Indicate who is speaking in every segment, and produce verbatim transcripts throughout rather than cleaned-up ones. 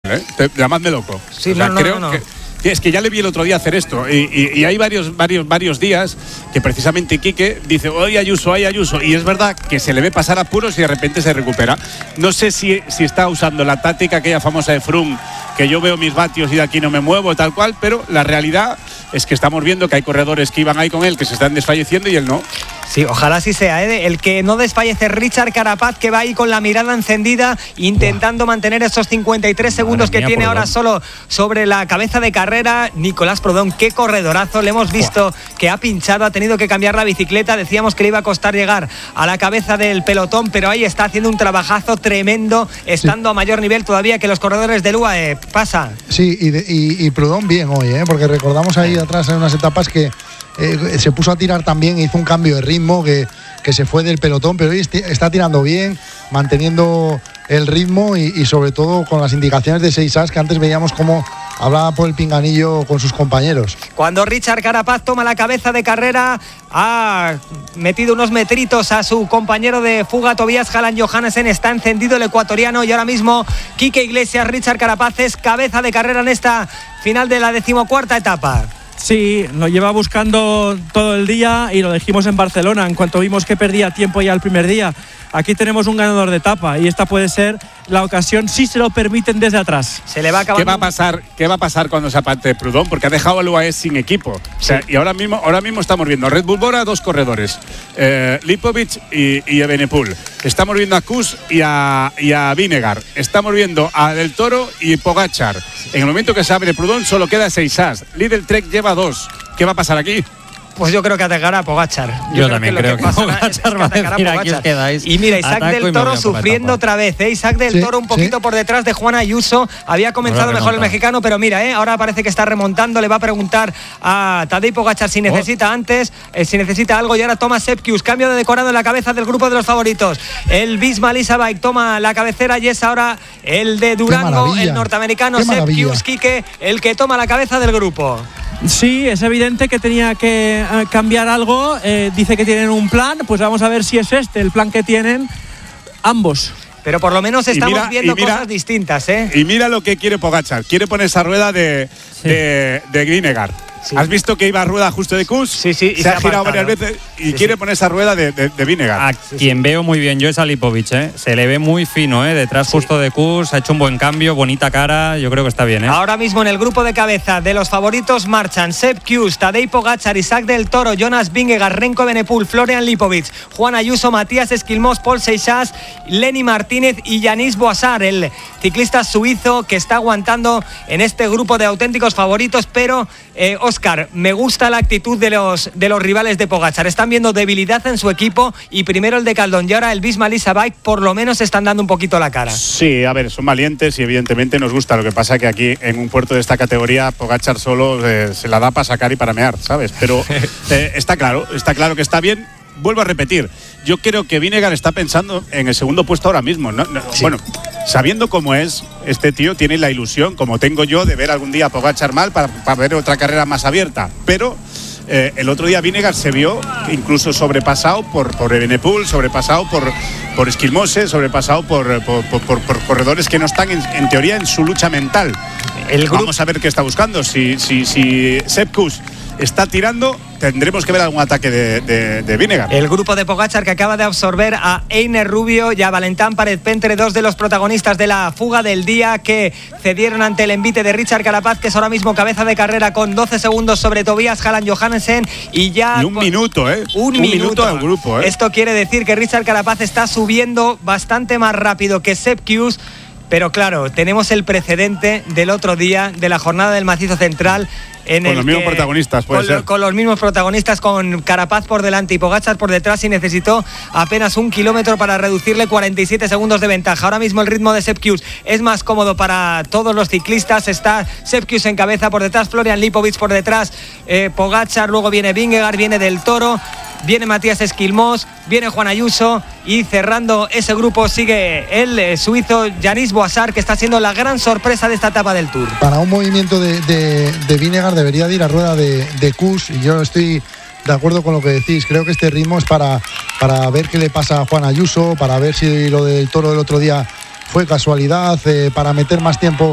Speaker 1: ¿eh? Te, llamadme loco.
Speaker 2: Sí,
Speaker 1: o sea,
Speaker 2: no, no,
Speaker 1: creo
Speaker 2: no, no.
Speaker 1: que es que ya le vi el otro día hacer esto y, y, y hay varios, varios, varios días que precisamente Quique dice hoy Ayuso, hay Ayuso y es verdad que se le ve pasar apuros y de repente se recupera. No sé si, si está usando la táctica aquella famosa de Froome, que yo veo mis vatios y de aquí no me muevo tal cual, pero la realidad es que estamos viendo que hay corredores que iban ahí con él que se están desfalleciendo y él no.
Speaker 2: Sí, ojalá así sea, ¿eh? El que no desfallece es Richard Carapaz, que va ahí con la mirada encendida, intentando Buah. mantener esos cincuenta y tres segundos Madre que mía, tiene ahora solo sobre la cabeza de carrera. Nicolás Proudhon, qué corredorazo, le hemos visto Buah. que ha pinchado, ha tenido que cambiar la bicicleta, decíamos que le iba a costar llegar a la cabeza del pelotón, pero ahí está haciendo un trabajazo tremendo, estando sí. a mayor nivel todavía que los corredores del U A E. Pasa.
Speaker 3: Sí, y, de, y, y Proudhon bien hoy, ¿eh? Porque recordamos ahí atrás en unas etapas que Eh, se puso a tirar también, hizo un cambio de ritmo que, que se fue del pelotón, pero hoy está tirando bien, manteniendo el ritmo y, y sobre todo con las indicaciones de seis as que antes veíamos cómo hablaba por el pinganillo con sus compañeros.
Speaker 2: Cuando Richard Carapaz toma la cabeza de carrera, ha metido unos metritos a su compañero de fuga, Tobias Hallan Johannessen, está encendido el ecuatoriano y ahora mismo Quique Iglesias, Richard Carapaz es cabeza de carrera en esta final de la decimocuarta etapa.
Speaker 4: Sí, lo lleva buscando todo el día y lo dijimos en Barcelona en cuanto vimos que perdía tiempo ya el primer día. Aquí tenemos un ganador de etapa y esta puede ser la ocasión si se lo permiten desde atrás.
Speaker 2: Se le va a acabar.
Speaker 1: ¿Qué va a pasar? ¿Qué va a pasar cuando se aparte Proudhon? Porque ha dejado al U A E sin equipo. O sea, sí. y ahora mismo, ahora mismo estamos viendo a Red Bull Bora dos corredores, eh, Lipovic y, y Evenepoel. Estamos viendo a Kuss y a, y a Vinegar. Estamos viendo a Del Toro y Pogačar. En el momento que se abre Proudhon solo queda seis as. Lidl Trek lleva dos. ¿Qué va a pasar aquí?
Speaker 2: Pues yo creo que atacará a Pogačar.
Speaker 5: Yo, yo creo también que creo que, que
Speaker 2: Pogačar va a decir, aquí os quedáis. Y mira, Isaac Del Toro sufriendo otra vez, ¿eh? Isaac Del sí, Toro un poquito sí. por detrás de Juan Ayuso. Había comenzado mejor el mexicano, pero mira, ¿eh? ahora parece que está remontando. Le va a preguntar a Tadej Pogačar si necesita oh. antes, eh, si necesita algo. Y ahora toma Sepkus, cambio de decorado en la cabeza del grupo de los favoritos. El Visma Lease Bike toma la cabecera y es ahora el de Durango, el norteamericano Sepkus Quique, el que toma la cabeza del grupo.
Speaker 4: Sí, es evidente que tenía que eh, cambiar algo. Eh, dice que tienen un plan, pues vamos a ver si es este el plan que tienen ambos.
Speaker 2: Pero por lo menos estamos
Speaker 1: mira,
Speaker 2: viendo
Speaker 1: mira,
Speaker 2: cosas distintas, ¿eh?
Speaker 1: Y mira lo que quiere Pogačar. Quiere poner esa rueda de, sí. de, de Vinegar. Sí. ¿Has visto que iba a rueda justo de Kuss?
Speaker 2: Sí, sí.
Speaker 1: Y se, se ha girado varias veces y sí, quiere sí. poner esa rueda de, de, de Vinegar.
Speaker 5: A sí, quien sí. veo muy bien yo es a Lipovic, ¿eh? Se le ve muy fino, ¿eh? Detrás sí. justo de Kuss, ha hecho un buen cambio, bonita cara, yo creo que está bien, ¿eh?
Speaker 2: Ahora mismo en el grupo de cabeza de los favoritos marchan Sepp Kuss, Tadej Pogačar, Isaac Del Toro, Jonas Vingegaard, Remco Evenepoel, Florian Lipovic, Juan Ayuso, Matías Esquilmós, Paul Seixas, Lenny Martínez y Yanis Boisard, el ciclista suizo que está aguantando en este grupo de auténticos favoritos, pero eh, Óscar, me gusta gusta la actitud de los, de los rivales de Pogačar. Están viendo debilidad en su equipo y primero el de Caldón y ahora el Visma Lease Bike por lo menos están dando un poquito la cara.
Speaker 1: Sí, a ver, son valientes y evidentemente nos gusta. Lo que pasa que aquí en un puerto de esta categoría Pogačar solo eh, se la da para sacar y para mear, ¿sabes? Pero eh, está claro, está claro que está bien. Vuelvo a repetir, yo creo que Vinegar está pensando en el segundo puesto ahora mismo. ¿no? No, sí. Bueno, sabiendo cómo es, este tío tiene la ilusión, como tengo yo, de ver algún día a Pogačar mal para, para ver otra carrera más abierta. Pero eh, el otro día Vinegar se vio incluso sobrepasado por, por Evenepoel, sobrepasado por, por Esquilmose, sobrepasado por, por, por, por, por corredores que no están, en, en teoría, en su lucha mental. El Vamos a ver qué está buscando. Si, si, si Sepp Kuss está tirando, tendremos que ver algún ataque de, de, de Vinegar.
Speaker 2: El grupo de Pogačar que acaba de absorber a Einer Rubio y a Valentin Paret-Pentre, dos de los protagonistas de la fuga del día que cedieron ante el envite de Richard Carapaz, que es ahora mismo cabeza de carrera con doce segundos sobre Tobias Hallan Johannessen y ya...
Speaker 1: Y un
Speaker 2: con...
Speaker 1: minuto, ¿eh?
Speaker 2: Un,
Speaker 1: un
Speaker 2: minuto.
Speaker 1: minuto al grupo, ¿eh?
Speaker 2: Esto quiere decir que Richard Carapaz está subiendo bastante más rápido que Sepp Kuss. Pero claro, tenemos el precedente del otro día de la jornada del Macizo Central. En
Speaker 1: con
Speaker 2: el
Speaker 1: los mismos
Speaker 2: que,
Speaker 1: protagonistas, puede
Speaker 2: con,
Speaker 1: ser.
Speaker 2: Con los mismos protagonistas, con Carapaz por delante y Pogačar por detrás, y necesitó apenas un kilómetro para reducirle cuarenta y siete segundos de ventaja. Ahora mismo el ritmo de Sepp Kuss es más cómodo para todos los ciclistas. Está Sepp Kuss en cabeza, por detrás Florian Lipovic, por detrás eh, Pogačar, luego viene Vingegaard, viene Del Toro, viene Matías Esquilmós, viene Juan Ayuso y cerrando ese grupo sigue el eh, suizo Yanis Boisard, que está siendo la gran sorpresa de esta etapa del Tour.
Speaker 3: Para un movimiento de, de, de Vinegar debería de ir a rueda de, de Kuss, y yo estoy de acuerdo con lo que decís. Creo que este ritmo es para, para ver qué le pasa a Juan Ayuso, para ver si lo del Toro del otro día fue casualidad, eh, para meter más tiempo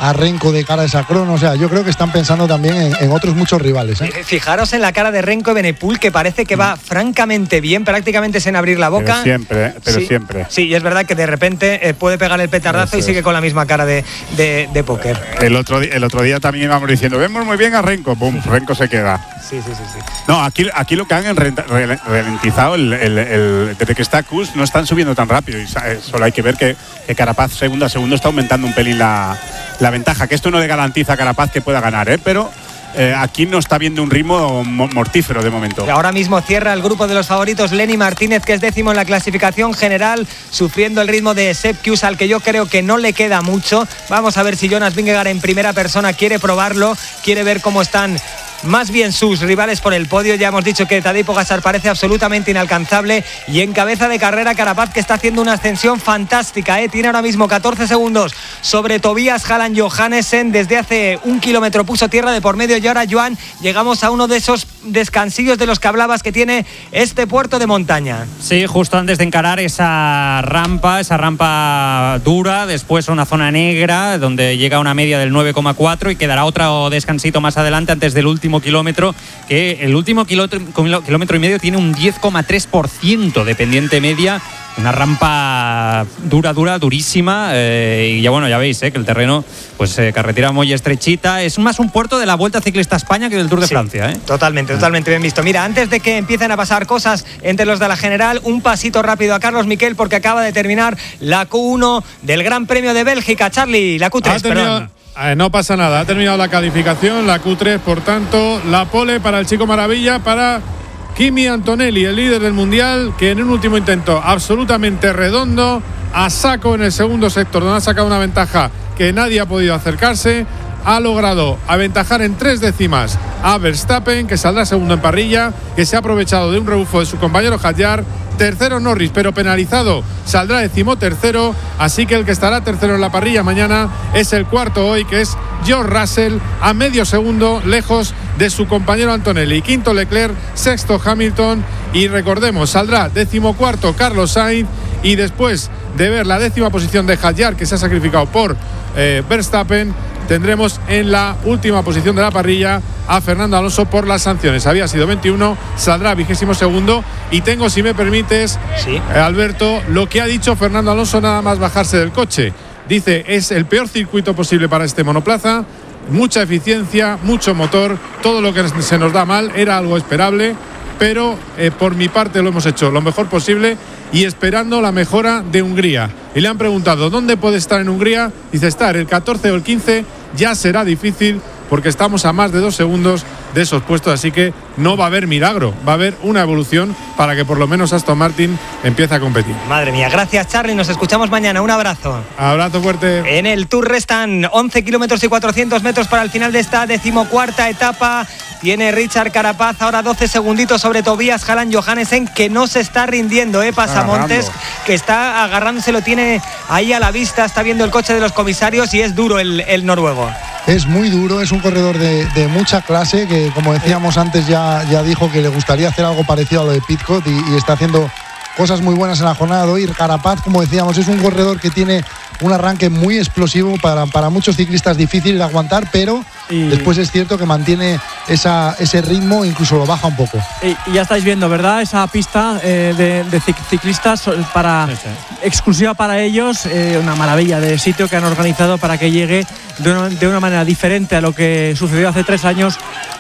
Speaker 3: a Renko de cara a esa crono. O sea, yo creo que están pensando también en, en otros muchos rivales, ¿eh?
Speaker 2: Fijaros en la cara de Renko Evenepoel, que parece que va francamente bien, prácticamente sin abrir la boca.
Speaker 1: Pero siempre, ¿eh? pero
Speaker 2: sí,
Speaker 1: siempre.
Speaker 2: Sí, y es verdad que de repente eh, puede pegar el petardazo Eso y sigue es. con la misma cara de, de, de póker.
Speaker 1: El otro, el otro día también íbamos diciendo, vemos muy bien a Renko, pum, Renko se queda.
Speaker 2: Sí, sí, sí, sí.
Speaker 1: No, aquí, aquí lo que han ralentizado, el, el, el, desde que está Kuss, no están subiendo tan rápido. Y solo hay que ver que, que Carapaz segundo a segundo está aumentando un pelín la, la ventaja. Que esto no le garantiza a Carapaz que pueda ganar, ¿eh? Pero eh, aquí no está viendo un ritmo mortífero de momento.
Speaker 2: Ahora mismo cierra el grupo de los favoritos Lenny Martínez, que es décimo en la clasificación general, sufriendo el ritmo de Sepp Kuss, al que yo creo que no le queda mucho. Vamos a ver si Jonas Vingegaard en primera persona quiere probarlo, quiere ver cómo están más bien sus rivales por el podio. Ya hemos dicho que Tadej Pogačar parece absolutamente inalcanzable, y en cabeza de carrera Carapaz, que está haciendo una ascensión fantástica, ¿eh? Tiene ahora mismo catorce segundos sobre Tobias Halland Johannessen. Desde hace un kilómetro puso tierra de por medio, y ahora, Joan, llegamos a uno de esos descansillos de los que hablabas que tiene este puerto de montaña.
Speaker 5: Sí, justo antes de encarar esa rampa, esa rampa dura, después una zona negra donde llega a una media del nueve coma cuatro y quedará otro descansito más adelante antes del último kilómetro, que el último kilómetro, kilómetro y medio tiene un diez coma tres por ciento de pendiente media. Una rampa dura, dura, durísima, eh, y ya bueno, ya veis, eh, que el terreno, pues eh, carretera muy estrechita. Es más un puerto de la Vuelta Ciclista a España que del Tour de
Speaker 2: sí,
Speaker 5: Francia. Eh.
Speaker 2: Totalmente, totalmente bien visto. Mira, antes de que empiecen a pasar cosas entre los de la general, un pasito rápido a Carlos Miquel, porque acaba de terminar la Q uno del Gran Premio de Bélgica. Charlie, la Q tres, perdón.
Speaker 6: Eh, no pasa nada, ha terminado la calificación, la Q tres, por tanto, la pole para el Chico Maravilla, para Kimi Antonelli, el líder del Mundial, que en un último intento absolutamente redondo, a saco en el segundo sector, donde ha sacado una ventaja que nadie ha podido acercarse, ha logrado aventajar en tres décimas a Verstappen, que saldrá segundo en parrilla, que se ha aprovechado de un rebufo de su compañero Hadjar. Tercero Norris, pero penalizado, saldrá decimotercero, así que el que estará tercero en la parrilla mañana es el cuarto hoy, que es George Russell, a medio segundo lejos de su compañero Antonelli. Quinto Leclerc, sexto Hamilton, y recordemos, saldrá decimocuarto Carlos Sainz, y después de ver la décima posición de Hadjar, que se ha sacrificado por eh, Verstappen, tendremos en la última posición de la parrilla a Fernando Alonso por las sanciones. Había sido veintiuno, saldrá vigésimo segundo. Y tengo, si me permites,
Speaker 2: sí,
Speaker 6: eh, Alberto, lo que ha dicho Fernando Alonso nada más bajarse del coche. Dice, es el peor circuito posible para este monoplaza, mucha eficiencia, mucho motor, todo lo que se nos da mal era algo esperable, pero eh, por mi parte lo hemos hecho lo mejor posible y esperando la mejora de Hungría. Y le han preguntado, ¿dónde puede estar en Hungría? Dice, estar el catorce o el quince ya será difícil, porque estamos a más de dos segundos de esos puestos, así que no va a haber milagro, va a haber una evolución para que por lo menos Aston Martin empiece a competir.
Speaker 2: Madre mía, gracias Charlie, nos escuchamos mañana, un abrazo.
Speaker 6: Abrazo fuerte.
Speaker 2: En el Tour restan once kilómetros y cuatrocientos metros para el final de esta decimocuarta etapa. Tiene Richard Carapaz ahora doce segunditos sobre Tobias Halland Johannessen, que no se está rindiendo, ¿eh? Pasamontes, que está agarrándose, lo tiene ahí a la vista, está viendo el coche de los comisarios y es duro el, el noruego.
Speaker 3: Es muy duro, es un corredor de, de mucha clase, que como decíamos antes ya, ya dijo que le gustaría hacer algo parecido a lo de Pidcock, y, y está haciendo cosas muy buenas en la jornada de hoy. Carapaz, como decíamos, es un corredor que tiene un arranque muy explosivo, para, para muchos ciclistas difícil de aguantar, pero y después es cierto que mantiene esa, ese ritmo, incluso lo baja un poco.
Speaker 4: Y, y ya estáis viendo, ¿verdad? Esa pista eh, de, de ciclistas para, sí, sí. exclusiva para ellos, eh, una maravilla de sitio que han organizado para que llegue de una, de una manera diferente a lo que sucedió hace tres años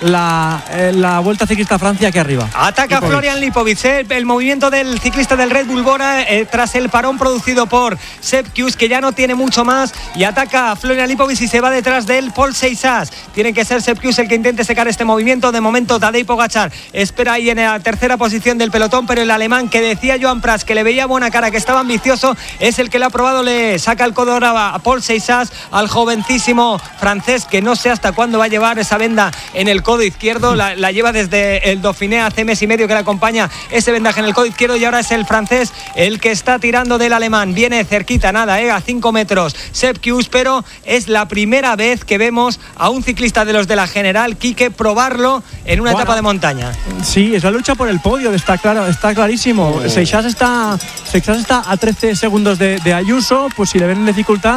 Speaker 4: la, eh, la Vuelta Ciclista a Francia aquí arriba.
Speaker 2: Ataca Lipovic. Florian Lipovic, eh, el movimiento del ciclista del Red Bull Bora eh, tras el parón producido por Sepp Kuss, que ya no tiene mucho más, y ataca a Florian Lipovic y se va detrás de él Paul Seixas. Tiene que ser Sepp Kuss el que intente secar este movimiento. De momento Tadej Pogačar espera ahí en la tercera posición del pelotón, pero el alemán, que decía Joan Prats que le veía buena cara, que estaba ambicioso, es el que lo ha probado. Le saca el codo ahora a Paul Seixas, al jovencísimo francés, que no sé hasta cuándo va a llevar esa venda en el codo izquierdo. La, la lleva desde el Dauphiné, hace mes y medio que le acompaña ese vendaje en el codo izquierdo, y ahora es el francés el que está tirando del alemán. Viene cerquita, nada, eh, a cinco metros Sepp Kuss, pero es la primera vez que vemos a un ciclista de los de la general, Quique, probarlo en una bueno, etapa de montaña.
Speaker 4: Sí, es la lucha por el podio, está claro, está clarísimo. Oh. Seixas está, Seixas está a trece segundos de, de Ayuso, pues si le ven en dificultad,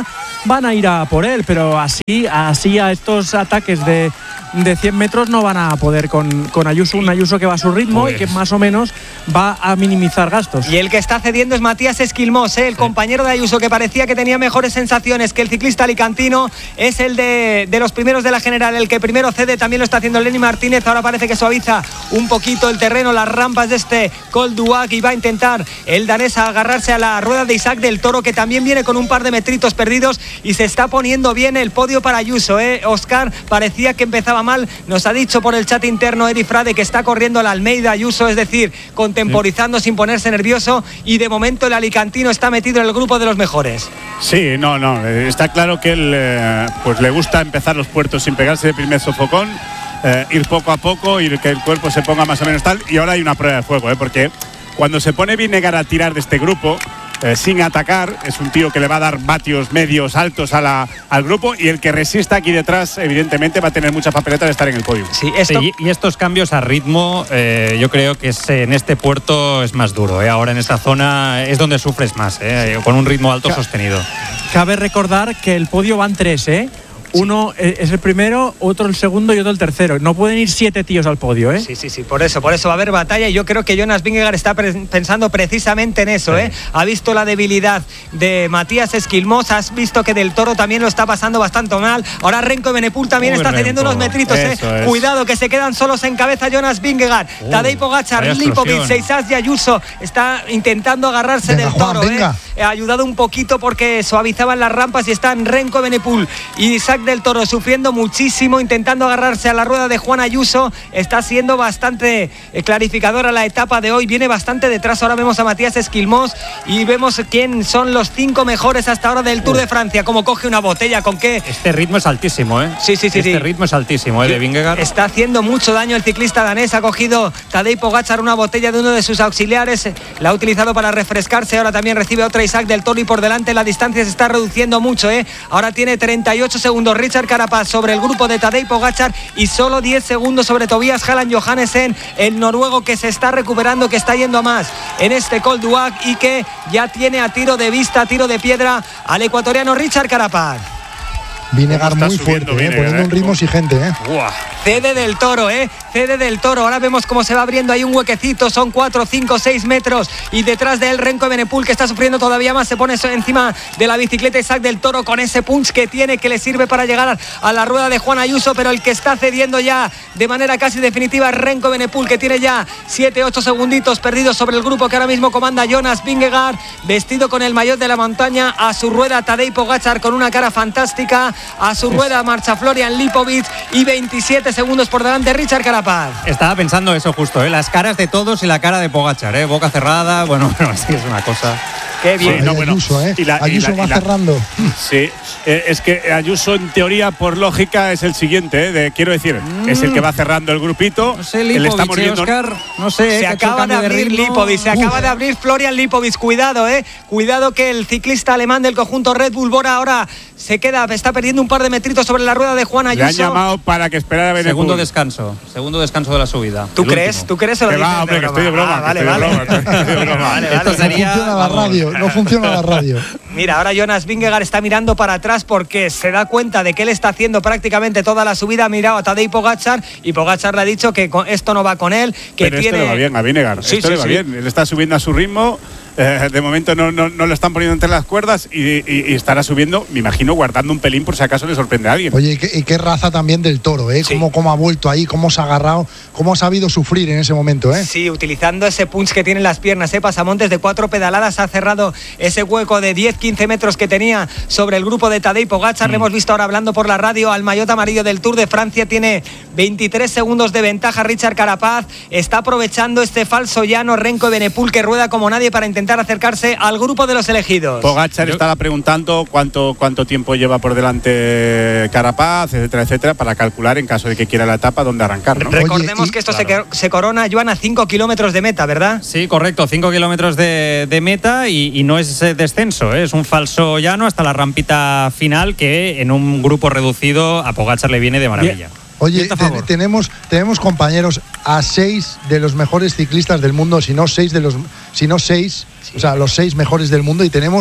Speaker 4: van a ir a por él, pero así, así a estos ataques de, de cien metros no van a poder con, con Ayuso, un Ayuso que va a su ritmo pues. y que más o menos va a minimizar gastos.
Speaker 2: Y el que está cediendo es Matías Esquilmós, ¿eh? el sí. compañero de Ayuso, que parecía que tenía mejores sensaciones que el ciclista alicantino, es el de, de los primeros de la general, el que primero cede, también lo está haciendo Lenny Martínez. Ahora parece que suaviza un poquito el terreno, las rampas de este Col du Lac, y va a intentar el danés a agarrarse a la rueda de Isaac del Toro, que también viene con un par de metritos perdidos, y se está poniendo bien el podio para Ayuso, ¿eh? Oscar, parecía que empezaba mal, nos ha dicho por el chat interno Eri Frade que está corriendo la Almeida Ayuso, es decir, contemporizando sí. sin ponerse nervioso, y de momento el alicantino está metido en el grupo de los mejores.
Speaker 1: Sí, no, no, está claro que él eh, pues le gusta empezar los puertos sin pegarse de primer sofocón, eh, ir poco a poco, y que el cuerpo se ponga más o menos tal. Y ahora hay una prueba de fuego, ¿eh? porque cuando se pone Vinegar a tirar de este grupo eh, sin atacar, es un tío que le va a dar vatios medios altos a la, al grupo, y el que resista aquí detrás evidentemente va a tener mucha papeleta de estar en el podio.
Speaker 5: Sí, esto... sí, y estos cambios a ritmo eh, yo creo que es, en este puerto es más duro, ¿eh? Ahora en esta zona es donde sufres más, ¿eh? Con un ritmo alto sostenido.
Speaker 4: Cabe recordar que el podio van tres, ¿eh? Uno es el primero, otro el segundo y otro el tercero. No pueden ir siete tíos al podio, ¿eh?
Speaker 2: Sí, sí, sí, por eso, por eso va a haber batalla, y yo creo que Jonas Vingegaard está pre- pensando precisamente en eso, ¿eh? Ha visto la debilidad de Matías Esquilmós, has visto que Del Toro también lo está pasando bastante mal. Ahora Renko Evenepoel también Uy, está cediendo Renko. unos metritos, ¿eh? Es. Cuidado, que se quedan solos en cabeza Jonas Vingegaard. Uh, Tadej Pogačar, Lipovic, Seisas y Ayuso está intentando agarrarse venga, del Toro, Juan, ¿eh? Ha ayudado un poquito porque suavizaban las rampas, y están Renko Evenepoel y Isaac del Toro sufriendo muchísimo, intentando agarrarse a la rueda de Juan Ayuso. Está siendo bastante clarificadora la etapa de hoy, viene bastante detrás. Ahora vemos a Matías Esquilmós y vemos quién son los cinco mejores hasta ahora del Tour de Francia. Como coge una botella, con qué.
Speaker 5: Este ritmo es altísimo, ¿eh?
Speaker 2: Sí, sí, sí.
Speaker 5: Este
Speaker 2: sí.
Speaker 5: ritmo es altísimo, ¿eh? De Vingegaard.
Speaker 2: Está haciendo mucho daño el ciclista danés. Ha cogido Tadej Pogačar una botella de uno de sus auxiliares, la ha utilizado para refrescarse. Ahora también recibe otra Isaac del Toro, y por delante la distancia se está reduciendo mucho, ¿eh? Ahora tiene treinta y ocho segundos Richard Carapaz sobre el grupo de Tadej Pogačar, y solo diez segundos sobre Tobias Halland Johannesen, el noruego, que se está recuperando, que está yendo a más en este Col du Lac, y que ya tiene a tiro de vista, a tiro de piedra al ecuatoriano Richard Carapaz.
Speaker 3: Vingegaard muy fuerte, eh, poniendo un ritmo exigente, ¿eh?
Speaker 2: Uah. Cede del Toro, ¿eh? Cede del Toro. Ahora vemos cómo se va abriendo ahí un huequecito. Son cuatro, cinco, seis metros. Y detrás de él Renko Evenepoel, que está sufriendo todavía más. Se pone encima de la bicicleta Isaac del Toro, con ese punch que tiene, que le sirve para llegar a la rueda de Juan Ayuso. Pero el que está cediendo ya de manera casi definitiva es Renko Evenepoel, que tiene ya siete, ocho segunditos perdidos sobre el grupo que ahora mismo comanda Jonas Vingegaard, vestido con el maillot de la montaña. A su rueda Tadej Pogačar con una cara fantástica. A su rueda marcha Florian Lipovic, y veintisiete segundos por delante Richard Carapaz.
Speaker 5: Estaba pensando eso justo, ¿eh? Las caras de todos y la cara de Pogačar, ¿eh? Boca cerrada, bueno, bueno, sí, es una cosa.
Speaker 2: Qué bien.
Speaker 3: Sí, no, bueno, Ayuso, ¿eh? Y la, Ayuso y la, va y la, cerrando.
Speaker 1: Sí, eh, es que Ayuso en teoría, por lógica, es el siguiente, ¿eh? De, quiero decir, mm. es el que va cerrando el grupito.
Speaker 5: No sé, Lipovic, está mordiendo, Oscar, no sé.
Speaker 2: Se acaba de abrir de Lipovic, se Uf. acaba de abrir Florian Lipovic. Cuidado, ¿eh? Cuidado, que el ciclista alemán del conjunto Red Bull Bora ahora se queda, está perdiendo un par de metritos sobre la rueda de Juan Ayuso.
Speaker 1: Le han llamado para que esperara a Evenepoel.
Speaker 5: Segundo descanso, segundo descanso de la subida.
Speaker 2: ¿Tú crees? Último. ¿Tú crees o lo
Speaker 1: que
Speaker 2: dices
Speaker 1: va, hombre, que estoy de broma.
Speaker 2: Ah, vale,
Speaker 1: estoy
Speaker 2: vale.
Speaker 1: De broma, estoy de broma.
Speaker 2: vale, vale.
Speaker 5: Esto sería,
Speaker 3: no funciona la radio, no funciona la radio.
Speaker 2: Mira, ahora Jonas Vingegaard está mirando para atrás porque se da cuenta de que él está haciendo prácticamente toda la subida. Ha mirado a Tadej Pogačar, y Pogačar le ha dicho que esto no va con él, que
Speaker 1: Pero
Speaker 2: tiene.
Speaker 1: Esto le va bien a Vingegaard.
Speaker 2: Sí,
Speaker 1: esto
Speaker 2: sí,
Speaker 1: le va
Speaker 2: sí.
Speaker 1: bien. Él está subiendo a su ritmo. Eh, de momento no, no, no lo están poniendo entre las cuerdas, y, y, y estará subiendo, me imagino, guardando un pelín por si acaso le sorprende a alguien.
Speaker 3: Oye, y qué, y qué raza también del Toro, ¿eh? Sí. Cómo, cómo ha vuelto ahí, cómo se ha agarrado, cómo ha sabido sufrir en ese momento, ¿eh?
Speaker 2: Sí, utilizando ese punch que tiene en las piernas, ¿eh? Pasamontes de cuatro pedaladas ha cerrado ese hueco de diez, quince metros que tenía sobre el grupo de Tadej Pogačar. Mm. Le hemos visto ahora hablando por la radio al maillot amarillo del Tour de Francia. Tiene veintitrés segundos de ventaja Richard Carapaz. Está aprovechando este falso llano Renko Evenepoel, que rueda como nadie para intentar acercarse al grupo de los elegidos.
Speaker 1: Pogačar estaba preguntando cuánto, cuánto tiempo lleva por delante Carapaz, etcétera, etcétera, para calcular en caso de que quiera la etapa dónde arrancar, ¿no?
Speaker 2: Recordemos
Speaker 3: Oye, y,
Speaker 2: que esto
Speaker 1: claro.
Speaker 2: se, se corona, Joan, a cinco kilómetros de meta, ¿verdad?
Speaker 5: Sí, correcto, cinco kilómetros de, de meta, y, y no es descenso, ¿eh? Es un falso llano hasta la rampita final, que en un grupo reducido a Pogačar le viene de maravilla.
Speaker 3: Bien. Oye, te, tenemos, tenemos compañeros a seis de los mejores ciclistas del mundo, si no seis de los, si no seis, sí. o sea, los seis mejores del mundo, y tenemos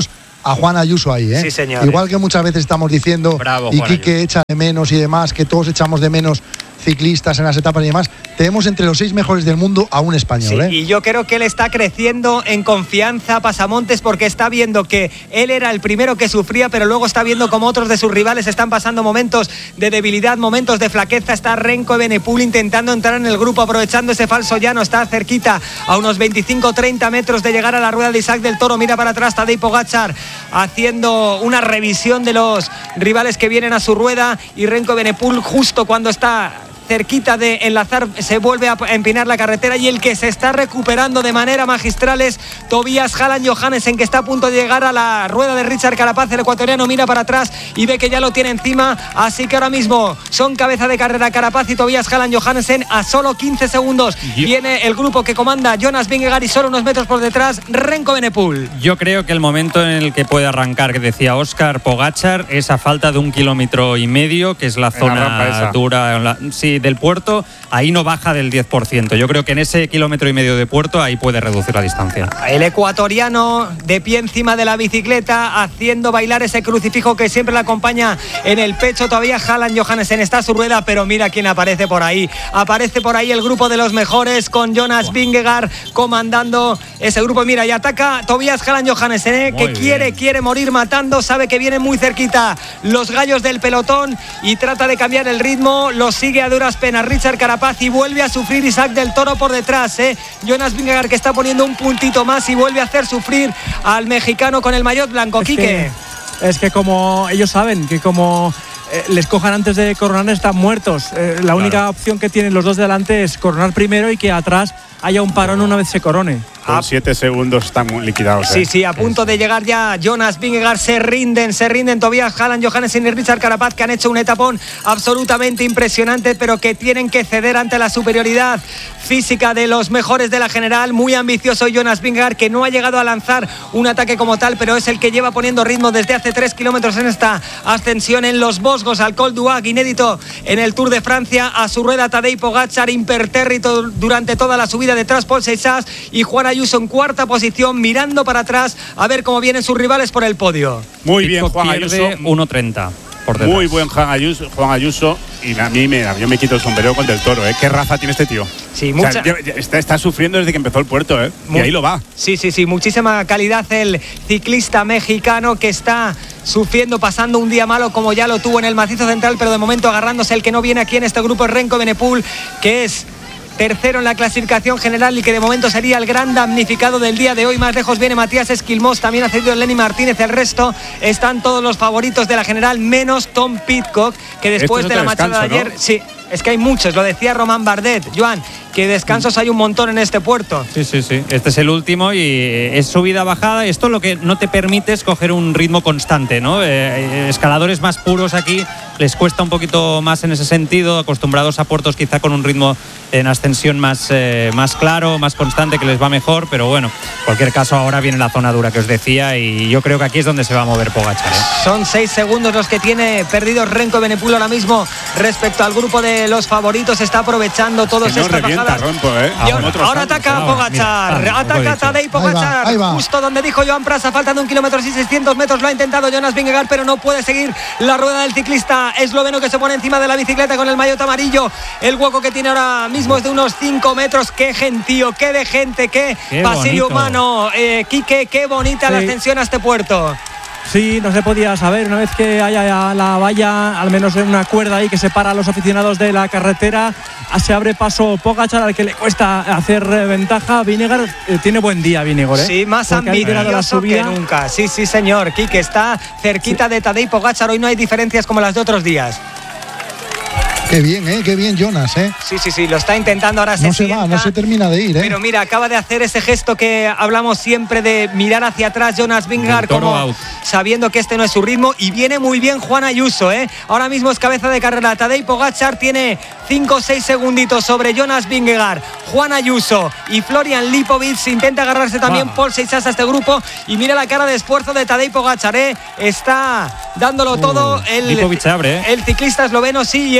Speaker 3: a Juan Ayuso ahí, ¿eh?
Speaker 2: Sí, señor.
Speaker 3: Igual que muchas veces estamos diciendo,
Speaker 5: Bravo,
Speaker 3: y
Speaker 5: Juan
Speaker 3: Quique
Speaker 5: Ayuso.
Speaker 3: echa de menos y demás, que todos echamos de menos ciclistas en las etapas y demás, tenemos entre los seis mejores del mundo a un español,
Speaker 2: Sí,
Speaker 3: ¿eh?
Speaker 2: y yo creo que él está creciendo en confianza, Pasamontes, porque está viendo que él era el primero que sufría, pero luego está viendo como otros de sus rivales están pasando momentos de debilidad, momentos de flaqueza. Está Renko Evenepoel intentando entrar en el grupo, aprovechando ese falso llano, está cerquita, a unos veinticinco treinta metros de llegar a la rueda de Isaac del Toro. Mira para atrás Tadej Pogačar haciendo una revisión de los rivales que vienen a su rueda, y Renko Evenepoel, justo cuando está cerquita de enlazar, se vuelve a empinar la carretera, y el que se está recuperando de manera magistral es Tobias Halland Johannessen, que está a punto de llegar a la rueda de Richard Carapaz. El ecuatoriano mira para atrás y ve que ya lo tiene encima, así que ahora mismo son cabeza de carrera Carapaz y Tobias Halland Johannessen a solo quince segundos.
Speaker 5: Yo...
Speaker 2: Viene el grupo que comanda Jonas Vingegaard y solo unos metros por detrás Renko Evenepoel.
Speaker 5: Yo creo que el momento en el que puede arrancar, que decía Óscar, Pogačar, es a falta de un kilómetro y medio, que es la zona
Speaker 1: la rampa esa.
Speaker 5: dura, la, sí, del puerto, ahí no baja del diez por ciento. Yo creo que en ese kilómetro y medio de puerto ahí puede reducir la distancia.
Speaker 2: El ecuatoriano de pie encima de la bicicleta, haciendo bailar ese crucifijo que siempre le acompaña en el pecho. Todavía Halland Johannessen está a su rueda, pero mira quién aparece por ahí. Aparece por ahí el grupo de los mejores, con Jonas Vingegaard comandando ese grupo. Mira, y ataca Tobias Halland Johannessen, ¿eh? que
Speaker 5: bien.
Speaker 2: quiere, quiere morir matando, sabe que vienen muy cerquita los gallos del pelotón y trata de cambiar el ritmo. Lo sigue a duras penas Richard Carapaz y vuelve a sufrir Isaac del Toro por detrás, ¿eh? Jonas Vingegaard, que está poniendo un puntito más y vuelve a hacer sufrir al mexicano con el maillot blanco.
Speaker 4: Es
Speaker 2: Quique.
Speaker 4: que, es que como ellos saben que como eh, les cojan antes de coronar están muertos. Eh, la única
Speaker 5: Claro.
Speaker 4: opción que tienen los dos delante es coronar primero y que atrás haya un parón una vez se corone.
Speaker 1: Con siete segundos están muy liquidados.
Speaker 2: Sí,
Speaker 1: ¿eh?
Speaker 2: sí, a punto de llegar ya Jonas Vingegaard. Se rinden, se rinden Tobias Halland Johannessen y Richard Carapaz, que han hecho un etapón absolutamente impresionante, pero que tienen que ceder ante la superioridad física de los mejores de la general. Muy ambicioso Jonas Vingegaard, que no ha llegado a lanzar un ataque como tal, pero es el que lleva poniendo ritmo desde hace tres kilómetros en esta ascensión en los Vosgos al Col d'Huac, inédito en el Tour de Francia. A su rueda Tadej Pogačar, impertérrito durante toda la subida, detrás Paul Seixas y Juan Ayuso en cuarta posición, mirando para atrás a ver cómo vienen sus rivales por el podio.
Speaker 1: Muy bien,
Speaker 5: Pitcock
Speaker 1: Juan
Speaker 5: pierde
Speaker 1: Ayuso.
Speaker 5: uno treinta por detrás.
Speaker 1: Muy buen Juan Ayuso, Juan Ayuso. Y a mí me, yo me quito el sombrero con Del Toro, ¿eh? ¿Qué raza tiene este tío?
Speaker 2: Sí,
Speaker 1: O sea,
Speaker 2: mucha-
Speaker 1: ya- ya está, está sufriendo desde que empezó el puerto, ¿eh?
Speaker 2: Muy-
Speaker 1: Y ahí lo va.
Speaker 2: Sí, sí, sí, muchísima calidad el ciclista mexicano, que está sufriendo, pasando un día malo como ya lo tuvo en el macizo central, pero de momento agarrándose. El que no viene aquí en este grupo es Renko Evenepoel, que es tercero en la clasificación general y que de momento sería el gran damnificado del día de hoy. Más lejos viene Matías Esquilmós, también ha cedido Lenny Martínez. El resto están todos los favoritos de la general, menos Tom Pidcock, que después
Speaker 1: Este
Speaker 2: de
Speaker 1: es
Speaker 2: la
Speaker 1: otro
Speaker 2: machada de
Speaker 1: descanso,
Speaker 2: ayer, sí, es que hay muchos, lo decía Román Bardet, Joan, que descansos hay un montón en este puerto.
Speaker 5: Sí, sí, sí. Este es el último y es subida-bajada. Esto lo que no te permite es coger un ritmo constante, ¿no? Eh, escaladores más puros aquí les cuesta un poquito más en ese sentido, acostumbrados a puertos quizá con un ritmo en ascensión más, eh, más claro, más constante, que les va mejor. Pero bueno, en cualquier caso ahora viene la zona dura que os decía y yo creo que aquí es donde se va a mover Pogačar, ¿eh?
Speaker 2: Son seis segundos los que tiene perdidos Renko Evenepoel ahora mismo respecto al grupo de los favoritos. Está aprovechando todos
Speaker 1: Que no
Speaker 2: estas
Speaker 1: revienta,
Speaker 2: bajadas.
Speaker 1: Rompo, ¿eh?
Speaker 2: Y ahora,
Speaker 1: Como otros
Speaker 2: ahora
Speaker 1: años,
Speaker 2: ataca
Speaker 1: ¿no?
Speaker 2: Pogačar,
Speaker 5: Mira, mira,
Speaker 2: ataca
Speaker 5: poco
Speaker 2: Tadej
Speaker 3: Ahí
Speaker 2: Pogačar,
Speaker 3: va, ahí va.
Speaker 2: justo donde dijo Joan Prasa, faltando un kilómetro y seiscientos metros. Lo ha intentado Jonas Vingegaard, pero no puede seguir la rueda del ciclista esloveno, que se pone encima de la bicicleta con el maillot amarillo. El hueco que tiene ahora mismo es de unos cinco metros. Qué gentío, qué de gente, qué,
Speaker 5: Qué
Speaker 2: pasillo
Speaker 5: bonito.
Speaker 2: humano. Eh, Quique, qué bonita la
Speaker 4: Sí.
Speaker 2: ascensión a este puerto.
Speaker 4: Sí, no se podía saber. Una vez que haya la valla, al menos en una cuerda ahí que separa a los aficionados de la carretera, se abre paso Pogačar, al que le cuesta hacer eh, ventaja. Vingegaard eh, tiene buen día, Vingegaard, ¿eh?
Speaker 2: Sí, más
Speaker 4: Porque ha liderado la
Speaker 2: ambicioso que
Speaker 4: subida.
Speaker 2: nunca. Sí, sí, señor. Quique está cerquita de Tadej Pogačar. Hoy no hay diferencias como las de otros días.
Speaker 3: Qué bien, ¿eh? Qué bien Jonas, ¿eh?
Speaker 2: Sí, sí, sí, lo está intentando. Ahora se
Speaker 3: No se va,
Speaker 2: sienta.
Speaker 3: no se termina de ir, ¿eh?
Speaker 2: Pero mira, acaba de hacer ese gesto que hablamos siempre de mirar hacia atrás Jonas Vingegaard,
Speaker 5: Del Toro
Speaker 2: como
Speaker 5: out.
Speaker 2: sabiendo que este no es su ritmo, y viene muy bien Juan Ayuso, ¿eh? Ahora mismo es cabeza de carrera. Tadej Pogačar tiene cinco o seis segunditos sobre Jonas Vingegaard. Juan Ayuso y Florian Lipovic intenta agarrarse también
Speaker 5: Ah.
Speaker 2: Paul Seixas a este grupo, y mira la cara de esfuerzo de Tadej Pogačar, ¿eh? Está dándolo todo el,
Speaker 5: Lipovic se abre, ¿eh?
Speaker 2: el ciclista esloveno, sí, y está sufriendo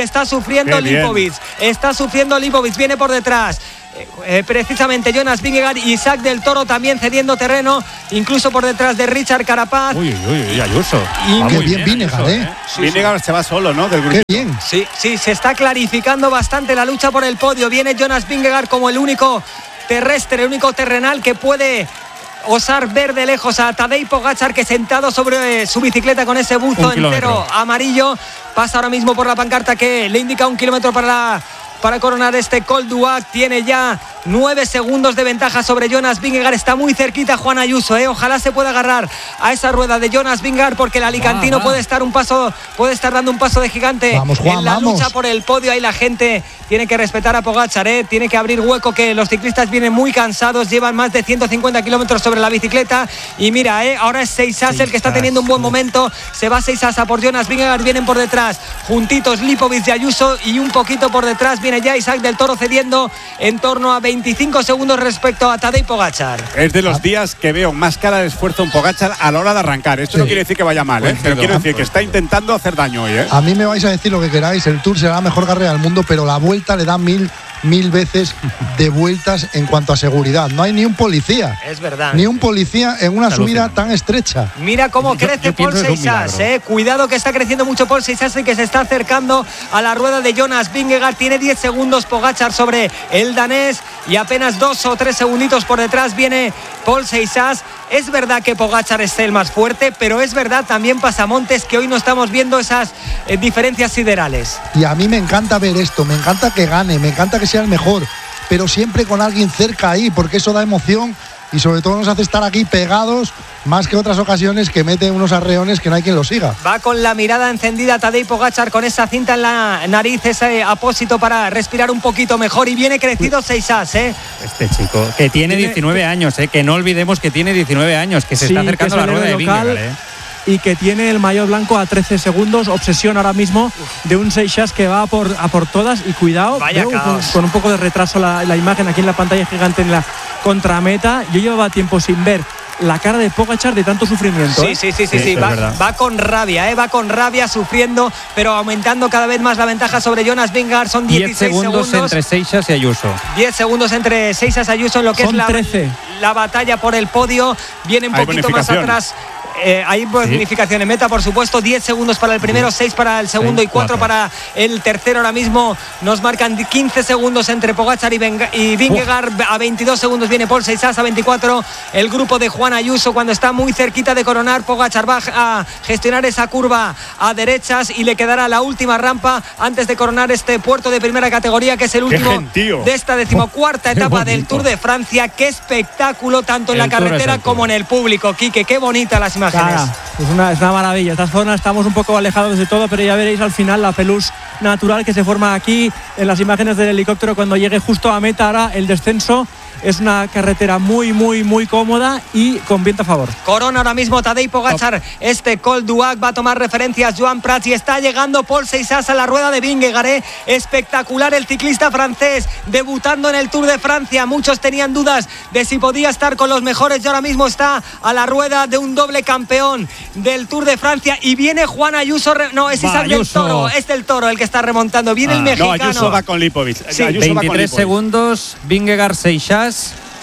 Speaker 2: sufriendo Lipovic. Está sufriendo Lipovic. Viene por detrás. Eh, precisamente Jonas Vingegaard y Isaac del Toro también cediendo terreno, incluso por detrás de Richard Carapaz.
Speaker 5: Uy, uy, uy, Ayuso.
Speaker 3: Y qué bien, bien Vingegaard, ¿eh?
Speaker 1: Sí, Vingegaard sí. se va solo, ¿no? Del grupo.
Speaker 3: Qué bien.
Speaker 2: Sí, sí, se está clarificando bastante la lucha por el podio. Viene Jonas Vingegaard como el único terrestre, el único terrenal que puede osar ver de lejos a Tadej Pogačar, que sentado sobre su bicicleta con ese buzo entero amarillo pasa ahora mismo por la pancarta que le indica un kilómetro para la para coronar este Col d'Huac. Tiene ya nueve segundos de ventaja sobre Jonas Vingegaard. Está muy cerquita Juan Ayuso, ¿eh? Ojalá se pueda agarrar a esa rueda de Jonas Vingegaard, porque el alicantino va, va. puede estar un paso, puede estar dando un paso de gigante
Speaker 3: vamos, Juan,
Speaker 2: en la
Speaker 3: vamos.
Speaker 2: lucha por el podio. Ahí la gente tiene que respetar a Pogačar, ¿eh? Tiene que abrir hueco, que los ciclistas vienen muy cansados, llevan más de ciento cincuenta kilómetros sobre la bicicleta. Y mira, ¿eh? Ahora es Seixas el que está teniendo un buen momento. Se va Seixas a por Jonas Vingegaard, vienen por detrás juntitos Lipovic y Ayuso, y un poquito por detrás viene ya Isaac del Toro cediendo en torno a veinticinco segundos respecto a Tadej Pogačar.
Speaker 1: Es de los días que veo más cara de esfuerzo en Pogačar a la hora de arrancar. Esto sí. no quiere decir que vaya mal, ¿eh? pero quiero decir que está intentando hacer daño hoy, ¿eh?
Speaker 3: A mí me vais a decir lo que queráis, el Tour será la mejor carrera del mundo, pero la vuelta le da mil mil veces de vueltas en cuanto a seguridad. No hay ni un policía.
Speaker 2: Es verdad.
Speaker 3: Ni un policía en una subida tan estrecha.
Speaker 2: Mira cómo crece yo, yo Paul Seixas, eh. Cuidado que está creciendo mucho Paul Seixas y que se está acercando a la rueda de Jonas Vingegaard. Tiene diez segundos Pogačar sobre el danés y apenas dos o tres segunditos por detrás viene Paul Seixas. Es verdad que Pogačar es el más fuerte, pero es verdad también, Pasamontes, que hoy no estamos viendo esas eh, diferencias siderales.
Speaker 3: Y a mí me encanta ver esto, me encanta que gane, me encanta que sea el mejor, pero siempre con alguien cerca ahí, porque eso da emoción y sobre todo nos hace estar aquí pegados más que otras ocasiones que mete unos arreones que no hay quien lo siga.
Speaker 2: Va con la mirada encendida Tadej Pogačar, con esa cinta en la nariz, ese apósito para respirar un poquito mejor, y viene crecido Seixas, ¿eh?
Speaker 5: Este chico, que tiene diecinueve años, ¿eh? Que no olvidemos que tiene diecinueve años, que se sí, está acercando a la rueda de Vingegaard, ¿eh?
Speaker 4: Y que tiene el maillot blanco a trece segundos. Obsesión ahora mismo de un Seixas que va a por, a por todas. Y cuidado, veo, con, con un poco de retraso la, la imagen aquí en la pantalla gigante en la contrameta. Yo llevaba tiempo sin ver la cara de Pogačar de tanto sufrimiento.
Speaker 2: Sí, ¿eh? sí, sí, sí, sí, sí. Va, va con rabia, ¿eh? va con rabia, sufriendo, pero aumentando cada vez más la ventaja sobre Jonas Vingegaard. Son dieciséis
Speaker 5: segundos,
Speaker 2: segundos
Speaker 5: entre Seixas y Ayuso.
Speaker 2: diez segundos entre Seixas y Ayuso en lo que
Speaker 4: Son
Speaker 2: es la,
Speaker 4: trece.
Speaker 2: la batalla por el podio. Viene un poquito más atrás. Eh, hay bonificación en meta, por supuesto. diez segundos para el primero, seis para el segundo y cuatro para el tercero. Ahora mismo nos marcan quince segundos entre Pogačar y, y Vingegaard. A veintidós segundos viene Paul Seixas, a veinticuatro el grupo de Juan Ayuso, cuando está muy cerquita de coronar. Pogačar va a gestionar esa curva a derechas y le quedará la última rampa antes de coronar este puerto de primera categoría, que es el último de esta decimocuarta etapa del Tour de Francia. Qué espectáculo, tanto en el la carretera como en el público, Quique. Qué bonitas las imágenes.
Speaker 4: Claro, es, una, es una maravilla. Estas zonas estamos un poco alejados de todo, pero ya veréis al final la pelusa natural que se forma aquí en las imágenes del helicóptero cuando llegue justo a meta. Ahora el descenso. Es una carretera muy, muy, muy cómoda y con viento a favor.
Speaker 2: Corona ahora mismo Tadej Pogačar. Este Col d'Huac va a tomar referencias Joan Prats y está llegando Paul Seixas a la rueda de Vingegaard. ¿eh? Espectacular el ciclista francés, debutando en el Tour de Francia. Muchos tenían dudas de si podía estar con los mejores y ahora mismo está a la rueda de un doble campeón del Tour de Francia. Y viene Juan Ayuso. Re... No, es Isaac del Toro. Es del Toro el que está remontando. Viene ah, el mexicano.
Speaker 1: No, Ayuso va con Lipovic.
Speaker 5: Sí.
Speaker 1: Ayuso
Speaker 5: veintitrés
Speaker 1: va con Lipovic.
Speaker 5: Segundos, Vingegaard, Seixas.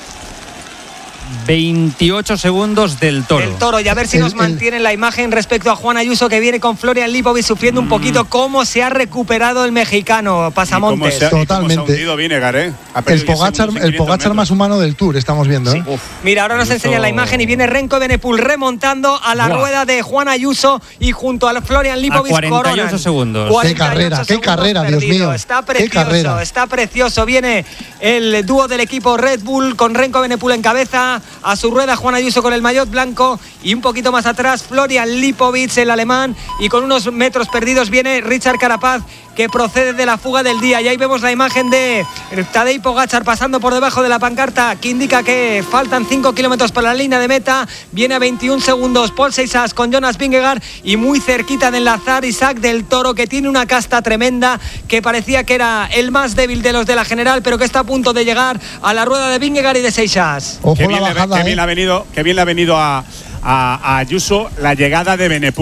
Speaker 5: veintiocho segundos del Toro.
Speaker 2: El Toro, y a ver si el, nos mantienen el... la imagen respecto a Juan Ayuso, que viene con Florian Lipovic sufriendo mm. un poquito. Cómo se ha recuperado el mexicano, Pasamontes.
Speaker 3: Se ha, Totalmente.
Speaker 1: Vingegaard, ¿eh?
Speaker 3: El Pogačar, el Pogačar más humano del Tour, estamos viendo. ¿eh?
Speaker 2: Sí. Mira, ahora nos Ayuso... enseña la imagen y viene Renko Evenepoel remontando a la Buah. rueda de Juan Ayuso y junto a Florian Lipovic.
Speaker 5: A cuarenta y ocho segundos.
Speaker 3: Qué carrera, qué carrera, Dios mío.
Speaker 2: Está precioso, está precioso. Viene el dúo del equipo Red Bull con Renko Evenepoel en cabeza. A su rueda Juan Ayuso con el maillot blanco y un poquito más atrás Florian Lipovic, el alemán, y con unos metros perdidos viene Richard Carapaz, que procede de la fuga del día. Y ahí vemos la imagen de Tadej Pogačar pasando por debajo de la pancarta que indica que faltan cinco kilómetros para la línea de meta. Viene a veintiún segundos Paul Seixas con Jonas Vingegaard y muy cerquita de enlazar Isaac del Toro, que tiene una casta tremenda, que parecía que era el más débil de los de la general, pero que está a punto de llegar a la rueda de Vingegaard y de Seixas.
Speaker 3: Ojo
Speaker 1: la bajada, qué bien, eh. le ha venido, qué bien le ha venido a, a, a Ayuso la llegada de Evenepoel.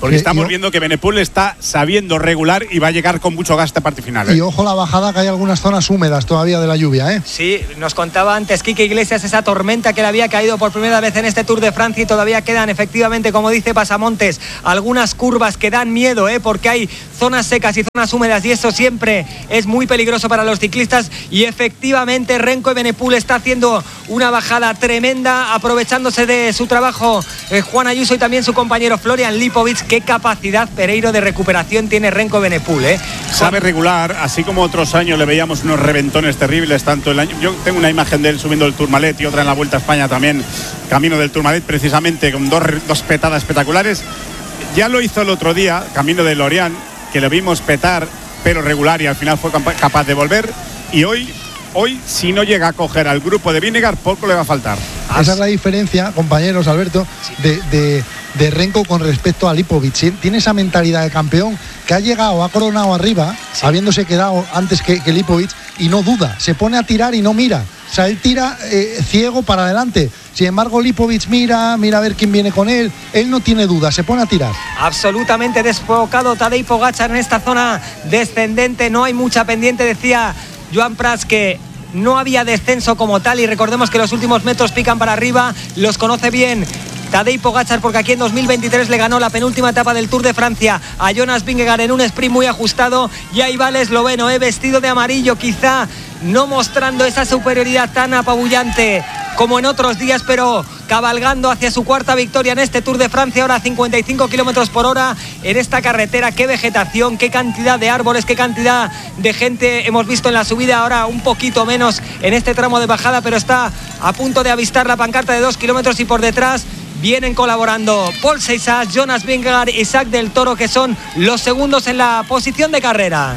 Speaker 1: porque
Speaker 3: Sí,
Speaker 1: estamos
Speaker 3: yo-
Speaker 1: viendo que Benepul está sabiendo regular y va a llegar con mucho gas esta parte final. ¿eh?
Speaker 3: Y ojo la bajada, que hay algunas zonas húmedas todavía de la lluvia, ¿eh?
Speaker 2: Sí, nos contaba antes Quique Iglesias esa tormenta que le había caído por primera vez en este Tour de Francia y todavía quedan efectivamente, como dice Pasamontes, algunas curvas que dan miedo, ¿eh? Porque hay zonas secas y zonas húmedas y eso siempre es muy peligroso para los ciclistas y efectivamente Renko Evenepoel está haciendo una bajada tremenda aprovechándose de su trabajo eh, Juan Ayuso y también su compañero Florian Lipovic. Qué capacidad, Pereiro, de recuperación tiene Renko Evenepoel, ¿eh?
Speaker 1: Sabe regular, así como otros años le veíamos unos reventones terribles, tanto el año. Yo tengo una imagen de él subiendo el Tourmalet y otra en la Vuelta a España también, camino del Tourmalet, precisamente con dos, dos petadas espectaculares. Ya lo hizo el otro día, camino de Lorient, que le vimos petar, pero regular, y al final fue capaz de volver. Y hoy, hoy si no llega a coger al grupo de Vinegar, poco le va a faltar.
Speaker 3: Esa es la diferencia, compañeros, Alberto, de, de, de Renko con respecto a Lipovic. ¿Sí? Tiene esa mentalidad de campeón que ha llegado, ha coronado arriba, sí, habiéndose quedado antes que, que Lipovic, y no duda, se pone a tirar y no mira. O sea, él tira eh, ciego para adelante. Sin embargo, Lipovic mira, mira a ver quién viene con él. Él no tiene duda, se pone a tirar.
Speaker 2: Absolutamente desfocado Tadej Pogačar en esta zona descendente. No hay mucha pendiente, decía Joan Prats, que no había descenso como tal y recordemos que los últimos metros pican para arriba, los conoce bien Tadej Pogačar porque aquí en dos mil veintitrés le ganó la penúltima etapa del Tour de Francia a Jonas Vingegaard en un sprint muy ajustado y ahí va el esloveno, eh, vestido de amarillo, quizá no mostrando esa superioridad tan apabullante como en otros días, pero cabalgando hacia su cuarta victoria en este Tour de Francia, ahora a cincuenta y cinco kilómetros por hora en esta carretera. Qué vegetación, qué cantidad de árboles, qué cantidad de gente hemos visto en la subida, ahora un poquito menos en este tramo de bajada, pero está a punto de avistar la pancarta de dos kilómetros y por detrás vienen colaborando Paul Seixas, Jonas Vingegaard y Isaac del Toro, que son los segundos en la posición de carrera.